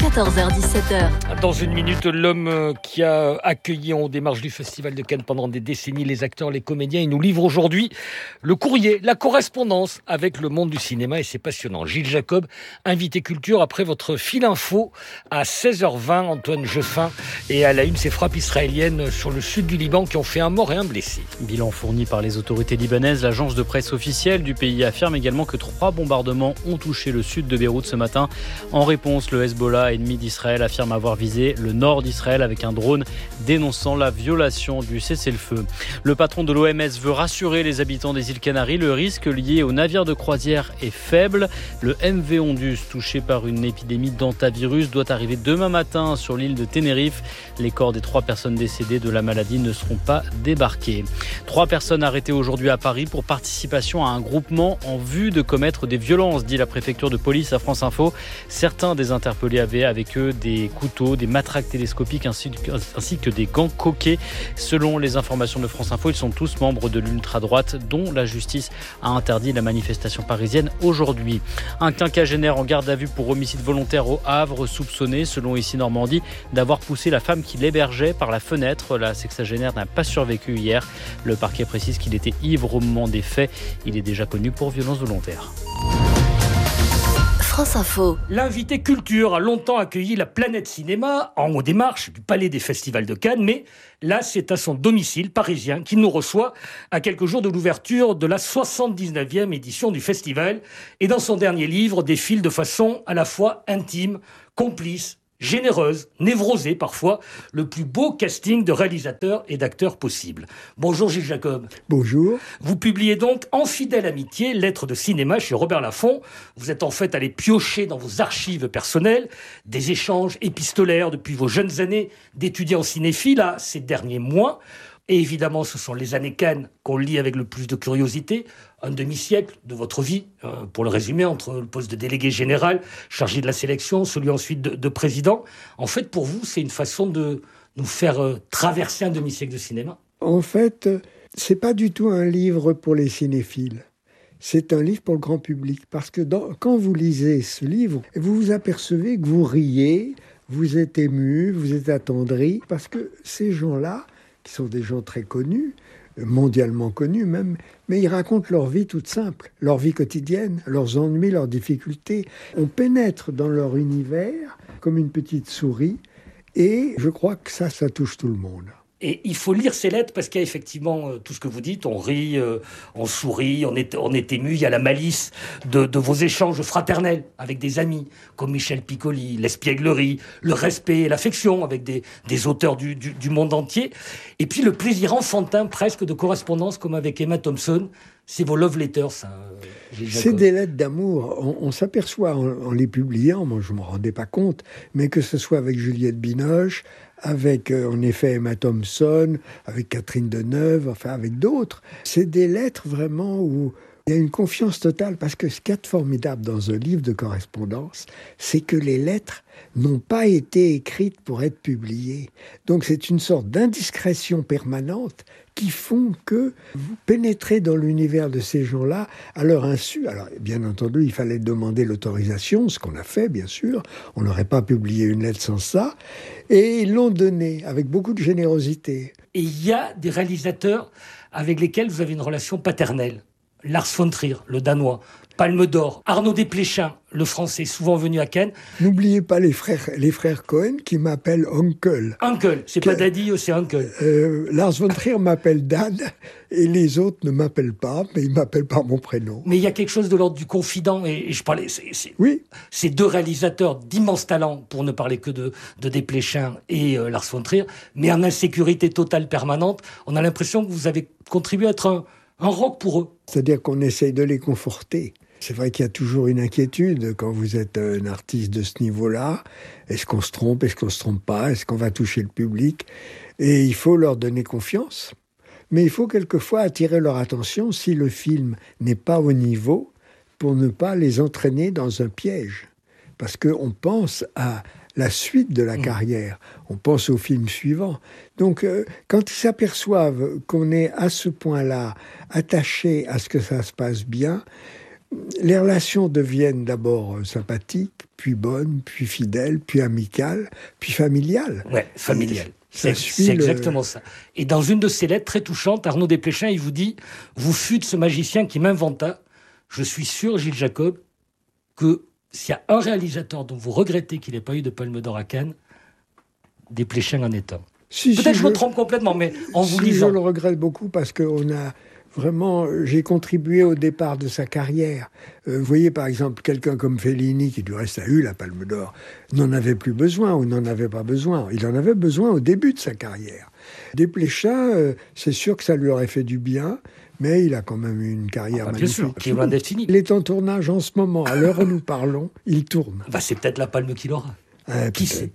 14h-17h. Dans une minute, l'homme qui a accueilli en démarche du Festival de Cannes pendant des décennies les acteurs, les comédiens, il nous livre aujourd'hui le courrier, la correspondance avec le monde du cinéma et c'est passionnant. Gilles Jacob, invité culture après votre fil info à 16h20, Antoine Jeffin, et à la une, ces frappes israéliennes sur le sud du Liban qui ont fait un mort et un blessé. Bilan fourni par les autorités libanaises, l'agence de presse officielle du pays affirme également que 3 bombardements ont touché le sud de Beyrouth ce matin. En réponse, le Hezbollah, ennemi d'Israël, affirme avoir visé le nord d'Israël avec un drone dénonçant la violation du cessez-le-feu. Le patron de l'OMS veut rassurer les habitants des îles Canaries. Le risque lié aux navires de croisière est faible. Le MV Ondus, touché par une épidémie d'hantavirus, doit arriver demain matin sur l'île de Tenerife. Les corps des 3 personnes décédées de la maladie ne seront pas débarqués. 3 personnes arrêtées aujourd'hui à Paris pour participation à un groupement en vue de commettre des violences, dit la préfecture de police à France Info. Certains des interpellés avaient avec eux des couteaux, des matraques télescopiques ainsi que des gants coquets. Selon les informations de France Info, ils sont tous membres de l'ultra-droite dont la justice a interdit la manifestation parisienne aujourd'hui. Un quinquagénaire en garde à vue pour homicide volontaire au Havre, soupçonné, selon Ici Normandie, d'avoir poussé la femme qui l'hébergeait par la fenêtre. La sexagénaire n'a pas survécu hier. Le parquet précise qu'il était ivre au moment des faits. Il est déjà connu pour violence volontaire. France Info. L'invité culture a longtemps accueilli la Planète Cinéma en haut des marches du Palais des Festivals de Cannes, mais là, c'est à son domicile parisien qu'il nous reçoit à quelques jours de l'ouverture de la 79e édition du festival. Et dans son dernier livre, défile de façon à la fois intime, complice, généreuse, névrosée parfois, le plus beau casting de réalisateurs et d'acteurs possible. Bonjour Gilles Jacob. Bonjour. Vous publiez donc En fidèle amitié, lettres de cinéma chez Robert Laffont. Vous êtes en fait allé piocher dans vos archives personnelles des échanges épistolaires depuis vos jeunes années d'étudiants cinéphiles à ces derniers mois. Et évidemment, ce sont les années Cannes qu'on lit avec le plus de curiosité. Un demi-siècle de votre vie, pour le résumer, entre le poste de délégué général, chargé de la sélection, celui ensuite de président. En fait, pour vous, c'est une façon de nous faire traverser un demi-siècle de cinéma. En fait, c'est pas du tout un livre pour les cinéphiles. C'est un livre pour le grand public. Parce que quand vous lisez ce livre, vous vous apercevez que vous riez, vous êtes ému, vous êtes attendri. Parce que ces gens-là, qui sont des gens très connus, mondialement connus même, mais ils racontent leur vie toute simple, leur vie quotidienne, leurs ennuis, leurs difficultés. On pénètre dans leur univers comme une petite souris et je crois que ça touche tout le monde. Et il faut lire ces lettres parce qu'il y a effectivement tout ce que vous dites, on rit, on sourit, on est ému, il y a la malice de vos échanges fraternels avec des amis comme Michel Piccoli, l'espièglerie, le respect et l'affection avec des auteurs du monde entier, et puis le plaisir enfantin presque de correspondance comme avec Emma Thompson. C'est vos love letters, ça, Gilles Jacob. C'est des lettres d'amour. On s'aperçoit en les publiant, moi je ne me rendais pas compte, mais que ce soit avec Juliette Binoche, avec en effet Emma Thompson, avec Catherine Deneuve, enfin avec d'autres. C'est des lettres vraiment où il y a une confiance totale, parce que ce qu'il y a de formidable dans un livre de correspondance, c'est que les lettres n'ont pas été écrites pour être publiées. Donc c'est une sorte d'indiscrétion permanente qui font que vous pénétrez dans l'univers de ces gens-là à leur insu. Alors, bien entendu, il fallait demander l'autorisation, ce qu'on a fait, bien sûr. On n'aurait pas publié une lettre sans ça. Et ils l'ont donné avec beaucoup de générosité. Et il y a des réalisateurs avec lesquels vous avez une relation paternelle. Lars von Trier, le Danois, Palme d'Or, Arnaud Desplechin, le Français, souvent venu à Cannes. N'oubliez pas les frères Cohen qui m'appellent Uncle. Uncle, c'est pas Daddy, c'est Uncle. Lars von Trier m'appelle Dad et les autres ne m'appellent pas, mais ils m'appellent par mon prénom. Mais il y a quelque chose de l'ordre du confident et je parlais... Oui. Ces 2 réalisateurs d'immense talent, pour ne parler que de Desplechin et Lars von Trier, mais en insécurité totale permanente. On a l'impression que vous avez contribué à être un roc pour eux. C'est-à-dire qu'on essaye de les conforter. C'est vrai qu'il y a toujours une inquiétude quand vous êtes un artiste de ce niveau-là. Est-ce qu'on se trompe? Est-ce qu'on ne se trompe pas? Est-ce qu'on va toucher le public? Et il faut leur donner confiance. Mais il faut quelquefois attirer leur attention si le film n'est pas au niveau pour ne pas les entraîner dans un piège. Parce qu'on pense à la suite de la carrière. On pense au film suivant. Donc, quand ils s'aperçoivent qu'on est à ce point-là attaché à ce que ça se passe bien, Les relations deviennent d'abord sympathiques, puis bonnes, puis fidèles, puis amicales, puis familiales. Ouais, familiales. C'est exactement ça. Et dans une de ses lettres très touchantes, Arnaud Desplechin, il vous dit « Vous fûtes ce magicien qui m'inventa. Je suis sûr, Gilles Jacob, que s'il y a un réalisateur dont vous regrettez qu'il n'ait pas eu de Palme d'Or à Cannes, Desplechin en est un. » Peut-être je me trompe complètement, mais en vous lisant... Je le regrette beaucoup parce qu'on a... Vraiment, j'ai contribué au départ de sa carrière. Vous voyez, par exemple, quelqu'un comme Fellini, qui du reste a eu la Palme d'Or, n'en avait plus besoin ou n'en avait pas besoin. Il en avait besoin au début de sa carrière. Desplechin, c'est sûr que ça lui aurait fait du bien, mais il a quand même eu une carrière magnifique. Bien sûr, qui est loin d'être finie. Il est en tournage en ce moment. À l'heure où nous parlons, il tourne. C'est peut-être la palme qu'il aura. Qui sait.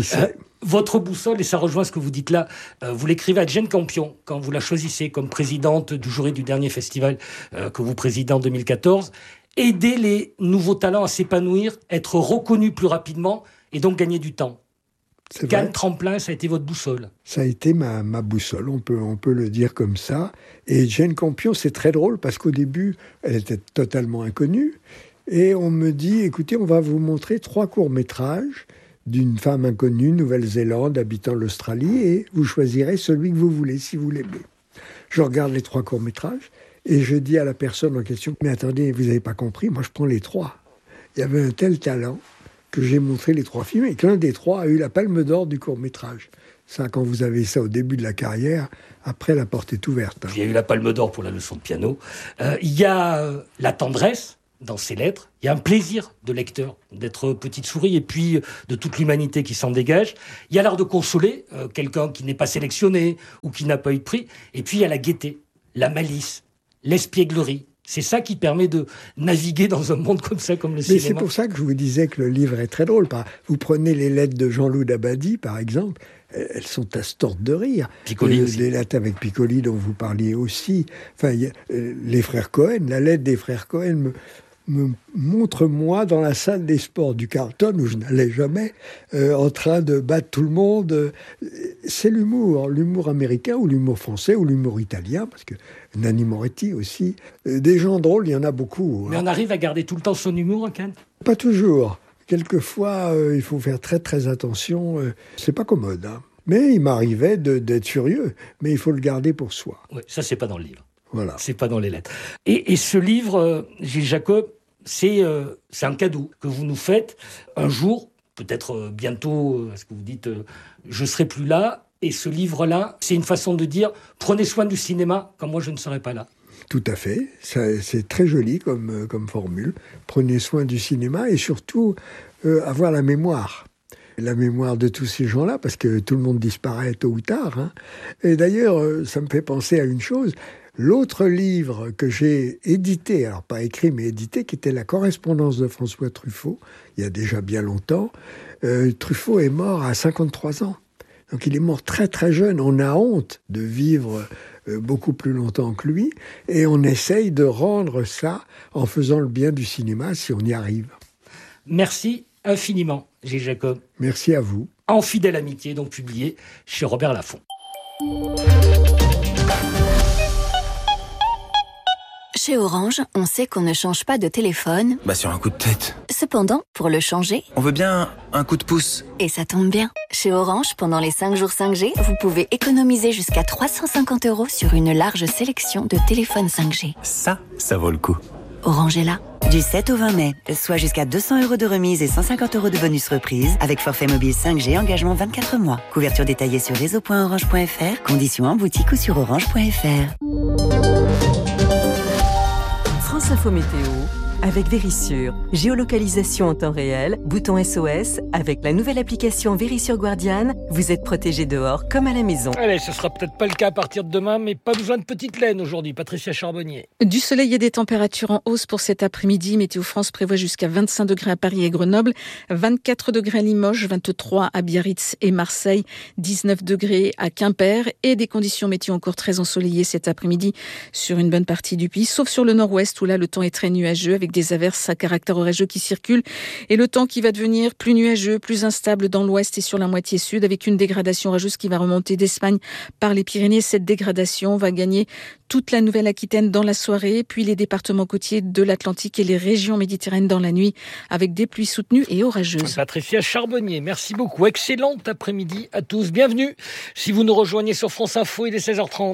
Votre boussole, et ça rejoint ce que vous dites là, vous l'écrivez à Jane Campion, quand vous la choisissez comme présidente du jury du dernier festival que vous présidez en 2014. Aider les nouveaux talents à s'épanouir, être reconnus plus rapidement et donc gagner du temps. Cannes Tremplin, ça a été votre boussole. Ça a été ma boussole, on peut le dire comme ça. Et Jane Campion, c'est très drôle parce qu'au début, elle était totalement inconnue. Et on me dit, écoutez, on va vous montrer 3 courts-métrages d'une femme inconnue, Nouvelle-Zélande, habitant l'Australie, et vous choisirez celui que vous voulez, si vous l'aimez. Je regarde les 3 courts-métrages, et je dis à la personne en question, mais attendez, vous n'avez pas compris, moi je prends les 3. Il y avait un tel talent que j'ai montré les 3 films, et que l'un des 3 a eu la Palme d'Or du court-métrage. Ça, quand vous avez ça au début de la carrière, après la porte est ouverte. Il y a eu la Palme d'Or pour la leçon de piano. Il y a la tendresse dans ces lettres, il y a un plaisir de lecteur d'être petite souris et puis de toute l'humanité qui s'en dégage. Il y a l'art de consoler quelqu'un qui n'est pas sélectionné ou qui n'a pas eu de prix. Et puis il y a la gaieté, la malice, l'espièglerie. C'est ça qui permet de naviguer dans un monde comme ça, comme le cinéma. Mais c'est pour ça que je vous disais que le livre est très drôle. Vous prenez les lettres de Jean-Loup Dabadi, par exemple, elles sont à se tordre de rire. Piccoli aussi. Les lettres avec Piccoli dont vous parliez aussi. Enfin, les frères Cohen, la lettre des frères Cohen me montre moi dans la salle des sports du Carlton où je n'allais jamais en train de battre tout le monde. C'est l'humour américain ou l'humour français ou l'humour italien, parce que Nanni Moretti aussi. Des gens drôles, il y en a beaucoup. Mais on arrive à garder tout le temps son humour à Cannes ? Pas toujours. Quelquefois, il faut faire très très attention. C'est pas commode, hein. Mais il m'arrivait d'être furieux, mais il faut le garder pour soi. Oui, ça c'est pas dans le livre. Voilà. C'est pas dans les lettres. Et ce livre, Gilles Jacob, c'est un cadeau que vous nous faites un jour, peut-être bientôt, parce que vous dites je serai plus là. Et ce livre-là, c'est une façon de dire prenez soin du cinéma quand moi je ne serai pas là. Tout à fait. C'est très joli comme formule. Prenez soin du cinéma et surtout avoir la mémoire. La mémoire de tous ces gens-là, parce que tout le monde disparaît tôt ou tard. Hein. Et d'ailleurs, ça me fait penser à une chose. L'autre livre que j'ai édité, alors pas écrit mais édité, qui était La correspondance de François Truffaut, il y a déjà bien longtemps, Truffaut est mort à 53 ans. Donc il est mort très très jeune. On a honte de vivre beaucoup plus longtemps que lui, et on essaye de rendre ça en faisant le bien du cinéma si on y arrive. Merci infiniment, Gilles Jacob. Merci à vous. En fidèle amitié, donc publié chez Robert Laffont. Chez Orange, on sait qu'on ne change pas de téléphone. Sur un coup de tête. Cependant, pour le changer, on veut bien un coup de pouce. Et ça tombe bien. Chez Orange, pendant les 5 jours 5G, vous pouvez économiser jusqu'à 350 € sur une large sélection de téléphones 5G. Ça vaut le coup. Orange est là. Du 7 au 20 mai, soit jusqu'à 200 € de remise et 150 € de bonus reprise avec forfait mobile 5G, engagement 24 mois. Couverture détaillée sur réseau.orange.fr, conditions en boutique ou sur orange.fr. France Info Météo avec Vérissure. Géolocalisation en temps réel, bouton SOS. Avec la nouvelle application Vérissure Guardian, vous êtes protégé dehors comme à la maison. Allez, ce sera peut-être pas le cas à partir de demain, mais pas besoin de petite laine aujourd'hui. Patricia Charbonnier. Du soleil et des températures en hausse pour cet après-midi. Météo France prévoit jusqu'à 25 degrés à Paris et Grenoble, 24 degrés à Limoges, 23 à Biarritz et Marseille, 19 degrés à Quimper et des conditions météo encore très ensoleillées cet après-midi sur une bonne partie du pays, sauf sur le nord-ouest où là le temps est très nuageux avec avec des averses à caractère orageux qui circulent et le temps qui va devenir plus nuageux, plus instable dans l'ouest et sur la moitié sud avec une dégradation orageuse qui va remonter d'Espagne par les Pyrénées. Cette dégradation va gagner toute la Nouvelle-Aquitaine dans la soirée, puis les départements côtiers de l'Atlantique et les régions méditerranéennes dans la nuit avec des pluies soutenues et orageuses. Patricia Charbonnier, merci beaucoup. Excellent après-midi à tous. Bienvenue si vous nous rejoignez sur France Info, il est 16h30.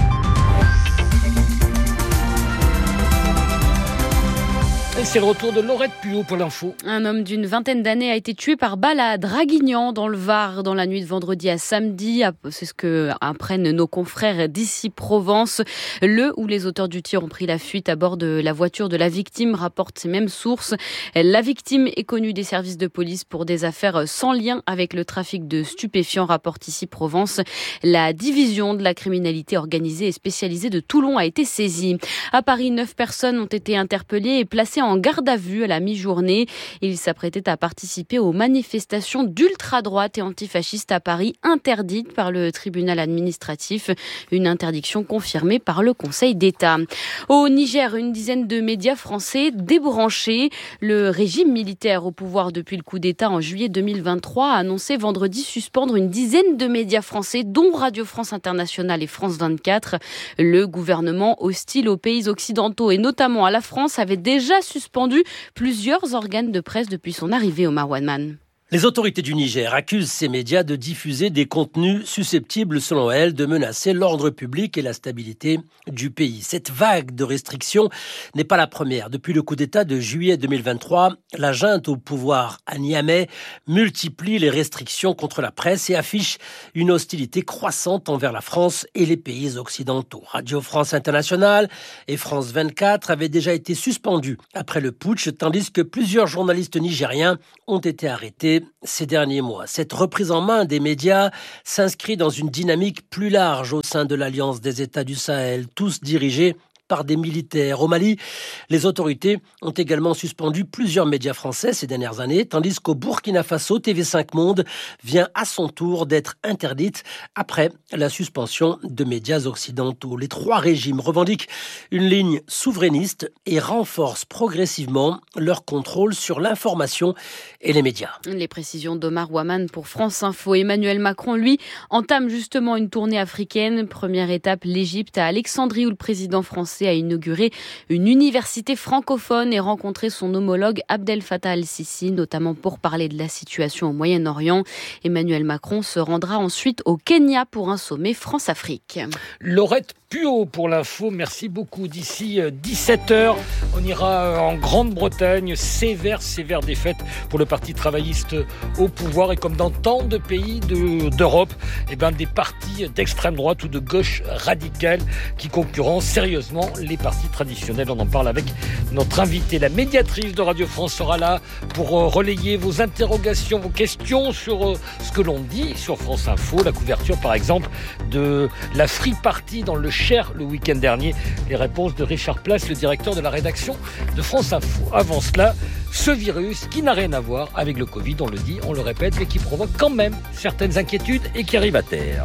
Et c'est le retour de Laurette Puot pour l'info. Un homme d'une vingtaine d'années a été tué par balle à Draguignan dans le Var dans la nuit de vendredi à samedi. C'est ce que apprennent nos confrères d'ici Provence. Le ou les auteurs du tir ont pris la fuite à bord de la voiture de la victime, rapportent ces mêmes sources. La victime est connue des services de police pour des affaires sans lien avec le trafic de stupéfiants, rapporte ici Provence. La division de la criminalité organisée et spécialisée de Toulon a été saisie. À Paris, 9 personnes ont été interpellées et placées en garde à vue à la mi-journée. Ils s'apprêtaient à participer aux manifestations d'ultra-droite et antifascistes à Paris, interdites par le tribunal administratif. Une interdiction confirmée par le Conseil d'État. Au Niger, une dizaine de médias français débranchés. Le régime militaire au pouvoir depuis le coup d'État en juillet 2023 a annoncé vendredi suspendre une dizaine de médias français, dont Radio France Internationale et France 24. Le gouvernement hostile aux pays occidentaux et notamment à la France avait déjà suspendu plusieurs organes de presse depuis son arrivée au Marwanman. Les autorités du Niger accusent ces médias de diffuser des contenus susceptibles, selon elles, de menacer l'ordre public et la stabilité du pays. Cette vague de restrictions n'est pas la première. Depuis le coup d'État de juillet 2023, la junte au pouvoir à Niamey multiplie les restrictions contre la presse et affiche une hostilité croissante envers la France et les pays occidentaux. Radio France Internationale et France 24 avaient déjà été suspendues après le putsch, tandis que plusieurs journalistes nigériens ont été arrêtés ces derniers mois. Cette reprise en main des médias s'inscrit dans une dynamique plus large au sein de l'Alliance des États du Sahel, tous dirigés par des militaires. Au Mali, les autorités ont également suspendu plusieurs médias français ces dernières années, tandis qu'au Burkina Faso, TV5 Monde vient à son tour d'être interdite après la suspension de médias occidentaux. Les trois régimes revendiquent une ligne souverainiste et renforcent progressivement leur contrôle sur l'information et les médias. Les précisions d'Omar Ouaman pour France Info. Emmanuel Macron, lui, entame justement une tournée africaine. Première étape, l'Égypte, à Alexandrie, où le président français a inauguré une université francophone et rencontré son homologue Abdel Fattah el-Sisi, notamment pour parler de la situation au Moyen-Orient. Emmanuel Macron se rendra ensuite au Kenya pour un sommet France-Afrique. Laurette Puot pour l'info, merci beaucoup. D'ici 17h, on ira en Grande-Bretagne. Sévère défaite pour le Parti travailliste au pouvoir. Et comme dans tant de pays d'Europe, des partis d'extrême droite ou de gauche radicale qui concurrencent sérieusement les partis traditionnels. On en parle avec notre invitée. La médiatrice de Radio France sera là pour relayer vos interrogations, vos questions sur ce que l'on dit sur France Info. La couverture, par exemple, de la Free Party dans le Cher le week-end dernier. Les réponses de Richard Place, le directeur de la rédaction de France Info. Avant cela, ce virus qui n'a rien à voir avec le Covid, on le dit, on le répète, mais qui provoque quand même certaines inquiétudes et qui arrive à terre.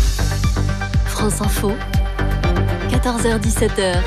France Info, 14h-17h.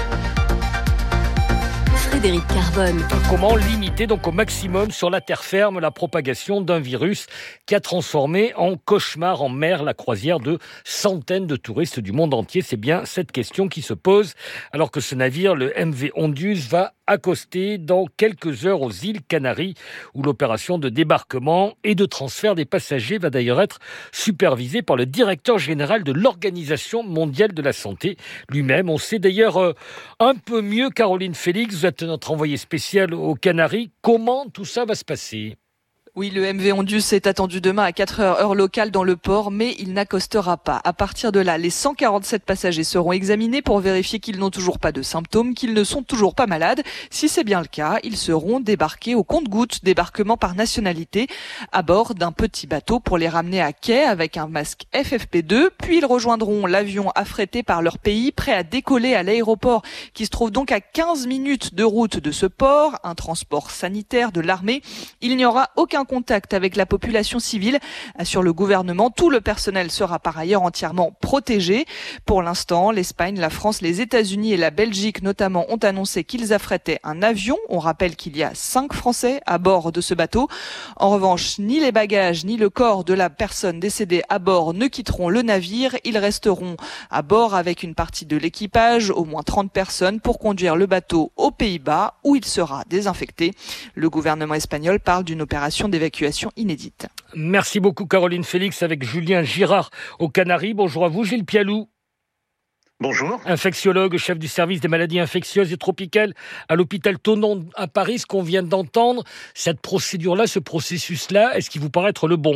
Frédéric Carbone. Comment limiter donc au maximum sur la terre ferme la propagation d'un virus qui a transformé en cauchemar en mer la croisière de centaines de touristes du monde entier? C'est bien cette question qui se pose alors que ce navire, le MV Ondius, va accoster dans quelques heures aux îles Canaries où l'opération de débarquement et de transfert des passagers va d'ailleurs être supervisée par le directeur général de l'Organisation mondiale de la santé lui-même. On sait d'ailleurs un peu mieux, Caroline Félix, vous êtes notre envoyée spéciale aux Canaries. Comment tout ça va se passer ? Oui, le MV Ondius est attendu demain à 4h heure locale dans le port, mais il n'accostera pas. À partir de là, les 147 passagers seront examinés pour vérifier qu'ils n'ont toujours pas de symptômes, qu'ils ne sont toujours pas malades. Si c'est bien le cas, ils seront débarqués au compte-gouttes, débarquement par nationalité, à bord d'un petit bateau pour les ramener à quai avec un masque FFP2. Puis ils rejoindront l'avion affrété par leur pays, prêt à décoller à l'aéroport, qui se trouve donc à 15 minutes de route de ce port, un transport sanitaire de l'armée. Il n'y aura aucun aucun contact avec la population civile, assure le gouvernement. Tout le personnel sera par ailleurs entièrement protégé. Pour l'instant, l'Espagne, la France, les États-Unis et la Belgique notamment ont annoncé qu'ils affrétaient un avion. On rappelle qu'il y a 5 Français à bord de ce bateau. En revanche, ni les bagages ni le corps de la personne décédée à bord ne quitteront le navire. Ils resteront à bord avec une partie de l'équipage, au moins 30 personnes, pour conduire le bateau aux Pays-Bas où il sera désinfecté. Le gouvernement espagnol parle d'une opération d'évacuation inédite. Merci beaucoup Caroline Félix avec Julien Girard aux Canaries. Bonjour à vous Gilles Pialou. Bonjour. Infectiologue, chef du service des maladies infectieuses et tropicales à l'hôpital Thonon à Paris. Ce qu'on vient d'entendre, cette procédure-là, ce processus-là, est-ce qu'il vous paraît être le bon ?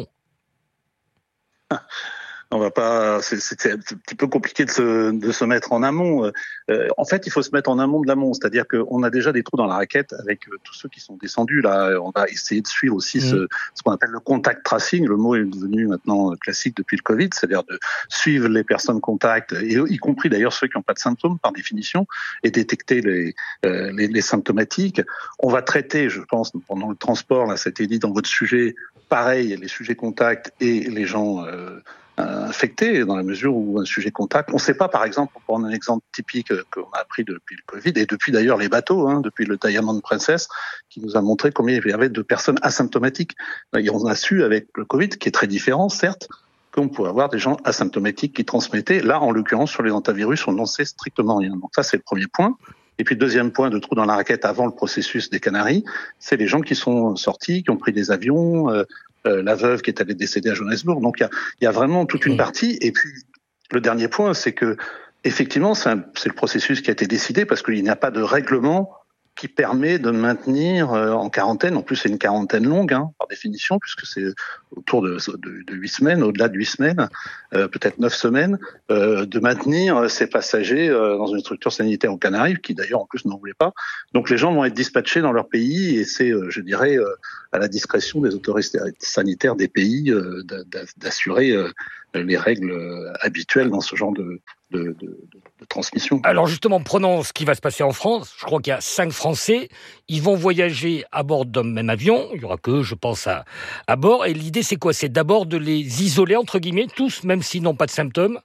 On va pas. C'est un petit peu compliqué de se mettre en amont. En fait, il faut se mettre en amont de l'amont, c'est-à-dire qu'on a déjà des trous dans la raquette avec tous ceux qui sont descendus. Là, on va essayer de suivre aussi ce qu'on appelle le contact tracing. Le mot est devenu maintenant classique depuis le Covid, c'est-à-dire de suivre les personnes contacts, et y compris d'ailleurs ceux qui n'ont pas de symptômes par définition, et détecter les symptomatiques. On va traiter, je pense, pendant le transport, là, c'était dit dans votre sujet, pareil, les sujets contacts et les gens infectés, dans la mesure où un sujet contact. On ne sait pas, par exemple, pour prendre un exemple typique qu'on a appris depuis le Covid, et depuis d'ailleurs les bateaux, depuis le Diamond Princess, qui nous a montré combien il y avait de personnes asymptomatiques. Et on a su, avec le Covid, qui est très différent, certes, qu'on pouvait avoir des gens asymptomatiques qui transmettaient. Là, en l'occurrence, sur les hantavirus, on n'en sait strictement rien. Donc ça, c'est le premier point. Et puis, deuxième point de trou dans la raquette avant le processus des Canaries, c'est les gens qui sont sortis, qui ont pris des avions, la veuve qui est allée décéder à Johannesburg. Donc, il y a vraiment toute une partie. Et puis, le dernier point, c'est que, effectivement, c'est le processus qui a été décidé parce qu'il n'y a pas de règlement qui permet de maintenir en quarantaine. En plus, c'est une quarantaine longue, par définition, puisque c'est autour de 8 semaines, au-delà de 8 semaines, peut-être 9 semaines, de maintenir ces passagers dans une structure sanitaire aux Canaries, qui d'ailleurs en plus n'en voulaient pas. Donc les gens vont être dispatchés dans leur pays, et c'est, je dirais, à la discrétion des autorités sanitaires des pays d'assurer les règles habituelles dans ce genre de transmission. Alors justement, prenons ce qui va se passer en France. Je crois qu'il y a 5 Français. Ils vont voyager à bord d'un même avion. Il n'y aura que, je pense, à bord. Et l'idée, c'est quoi ? C'est d'abord de les isoler, entre guillemets, tous, même s'ils n'ont pas de symptômes.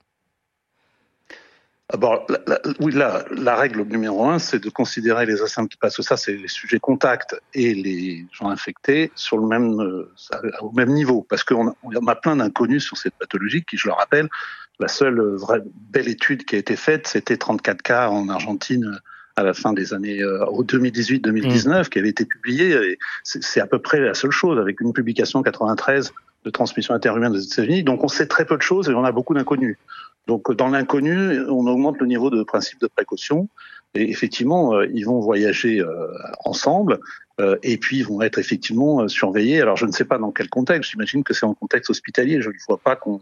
D'abord, la règle numéro 1, c'est de considérer les asymptomatiques, parce que ça, c'est les sujets contacts et les gens infectés sur au même niveau. Parce qu'on a plein d'inconnus sur cette pathologie qui, je le rappelle, la seule vraie belle étude qui a été faite, c'était 34 cas en Argentine à la fin des années 2018-2019, qui avait été publiée. Et c'est à peu près la seule chose, avec une publication en 93 de transmission interhumaine des États-Unis. Donc on sait très peu de choses et on a beaucoup d'inconnus. Donc dans l'inconnu, on augmente le niveau de principe de précaution. Et effectivement, ils vont voyager ensemble. Et puis ils vont être effectivement surveillés. Alors je ne sais pas dans quel contexte, j'imagine que c'est en contexte hospitalier. Je ne vois pas qu'on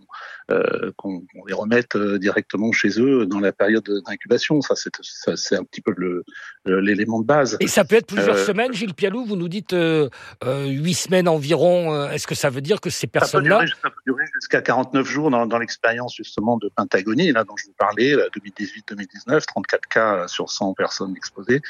les remette directement chez eux dans la période d'incubation. Ça c'est un petit peu l'élément de base. Et ça peut être plusieurs semaines, Gilles Pialou, vous nous dites 8 semaines environ. Est-ce que ça veut dire que ces personnes-là... Ça peut durer jusqu'à 49 jours dans l'expérience justement de Pentagonie, là dont je vous parlais, 2018-2019, 34 cas sur 100 personnes exposées.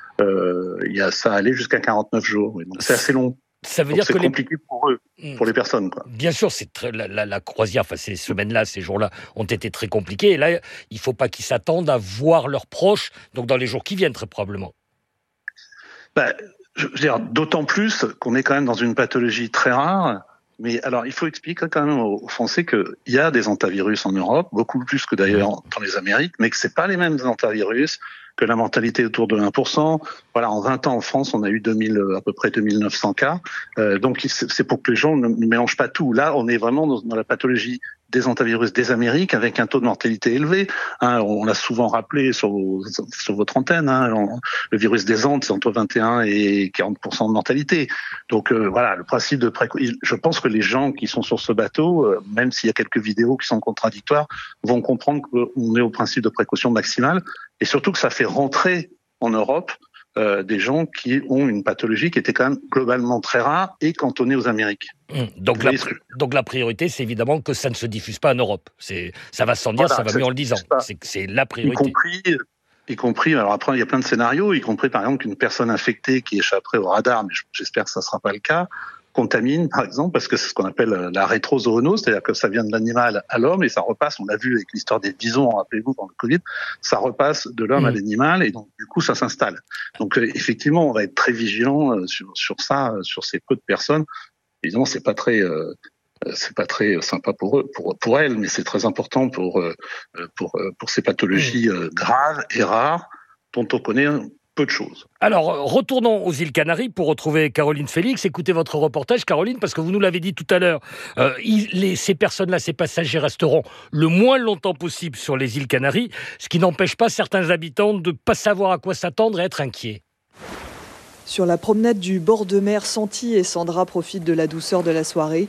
Ça allait jusqu'à 49 jours. Oui. Donc c'est assez long. Ça veut dire c'est compliqué pour eux, pour les personnes. Quoi. Bien sûr, c'est la croisière, ces semaines-là, ces jours-là ont été très compliqués. Et là, il ne faut pas qu'ils s'attendent à voir leurs proches, donc dans les jours qui viennent, très probablement. Je veux dire, d'autant plus qu'on est quand même dans une pathologie très rare. Mais alors, il faut expliquer quand même aux Français qu'il y a des hantavirus en Europe, beaucoup plus que d'ailleurs dans les Amériques, mais que c'est pas les mêmes hantavirus, que la mortalité est autour de 1%. Voilà, en 20 ans en France, on a eu à peu près 2900 cas. Donc c'est pour que les gens ne mélangent pas tout. Là, on est vraiment dans la pathologie des hantavirus des Amériques avec un taux de mortalité élevé. On l'a souvent rappelé sur votre antenne. Le virus des Andes, c'est entre 21 et 40% de mortalité. Donc voilà, le principe de précaution. Je pense que les gens qui sont sur ce bateau, même s'il y a quelques vidéos qui sont contradictoires, vont comprendre qu'on est au principe de précaution maximale et surtout que ça fait rentrer en Europe des gens qui ont une pathologie qui était quand même globalement très rare et cantonnée aux Amériques. Donc la priorité, c'est évidemment que ça ne se diffuse pas en Europe. Ça va sans dire, ça va mieux en le disant. C'est la priorité. Y compris, alors après il y a plein de scénarios, y compris par exemple qu'une personne infectée qui échapperait au radar, mais j'espère que ça ne sera pas le cas, contamine, par exemple, parce que c'est ce qu'on appelle la rétrozoonose, c'est-à-dire que ça vient de l'animal à l'homme et ça repasse, on l'a vu avec l'histoire des bisons, rappelez-vous, pendant le Covid, ça repasse de l'homme à l'animal et donc du coup ça s'installe. Donc effectivement, on va être très vigilant sur ça, sur ces peu de personnes. Évidemment, c'est pas très sympa pour elles, mais c'est très important pour ces pathologies graves et rares dont on connaît peu de choses. Alors, retournons aux îles Canaries pour retrouver Caroline Félix. Écoutez votre reportage, Caroline, parce que vous nous l'avez dit tout à l'heure, ces personnes-là, ces passagers resteront le moins longtemps possible sur les îles Canaries, ce qui n'empêche pas certains habitants de ne pas savoir à quoi s'attendre et être inquiets. Sur la promenade du bord de mer, Santi et Sandra profitent de la douceur de la soirée.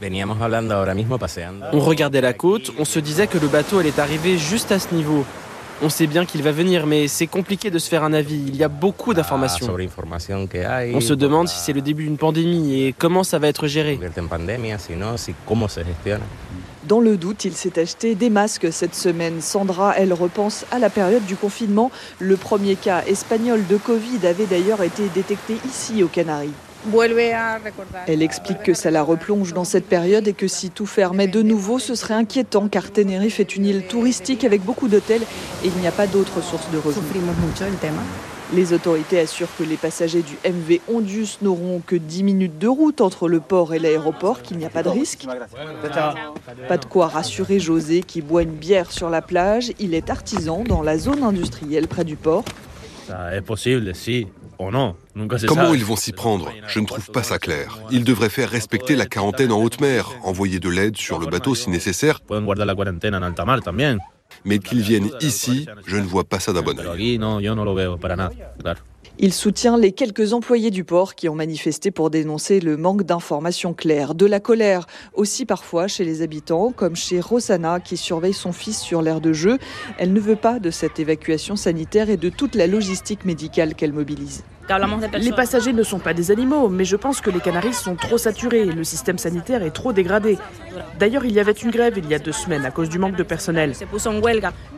On regardait la côte, on se disait que le bateau allait arriver juste à ce niveau. On sait bien qu'il va venir, mais c'est compliqué de se faire un avis. Il y a beaucoup d'informations. On se demande si c'est le début d'une pandémie et comment ça va être géré. Dans le doute, il s'est acheté des masques cette semaine. Sandra, elle repense à la période du confinement. Le premier cas espagnol de Covid avait d'ailleurs été détecté ici, aux Canaries. Elle explique que ça la replonge dans cette période et que si tout fermait de nouveau, ce serait inquiétant car Tenerife est une île touristique avec beaucoup d'hôtels et il n'y a pas d'autres sources de revenus. Les autorités assurent que les passagers du MV Ondius n'auront que 10 minutes de route entre le port et l'aéroport, qu'il n'y a pas de risque. Pas de quoi rassurer José qui boit une bière sur la plage. Il est artisan dans la zone industrielle près du port. Comment ils vont s'y prendre? Je ne trouve pas ça clair. Ils devraient faire respecter la quarantaine en haute mer, envoyer de l'aide sur le bateau si nécessaire. Mais qu'ils viennent ici, je ne vois pas ça d'un bon œil. Il soutient les quelques employés du port qui ont manifesté pour dénoncer le manque d'informations claires. De la colère aussi parfois chez les habitants, comme chez Rosanna qui surveille son fils sur l'aire de jeu. Elle ne veut pas de cette évacuation sanitaire et de toute la logistique médicale qu'elle mobilise. Les passagers ne sont pas des animaux, mais je pense que les Canaries sont trop saturés. Le système sanitaire est trop dégradé. D'ailleurs, il y avait une grève il y a 2 semaines à cause du manque de personnel.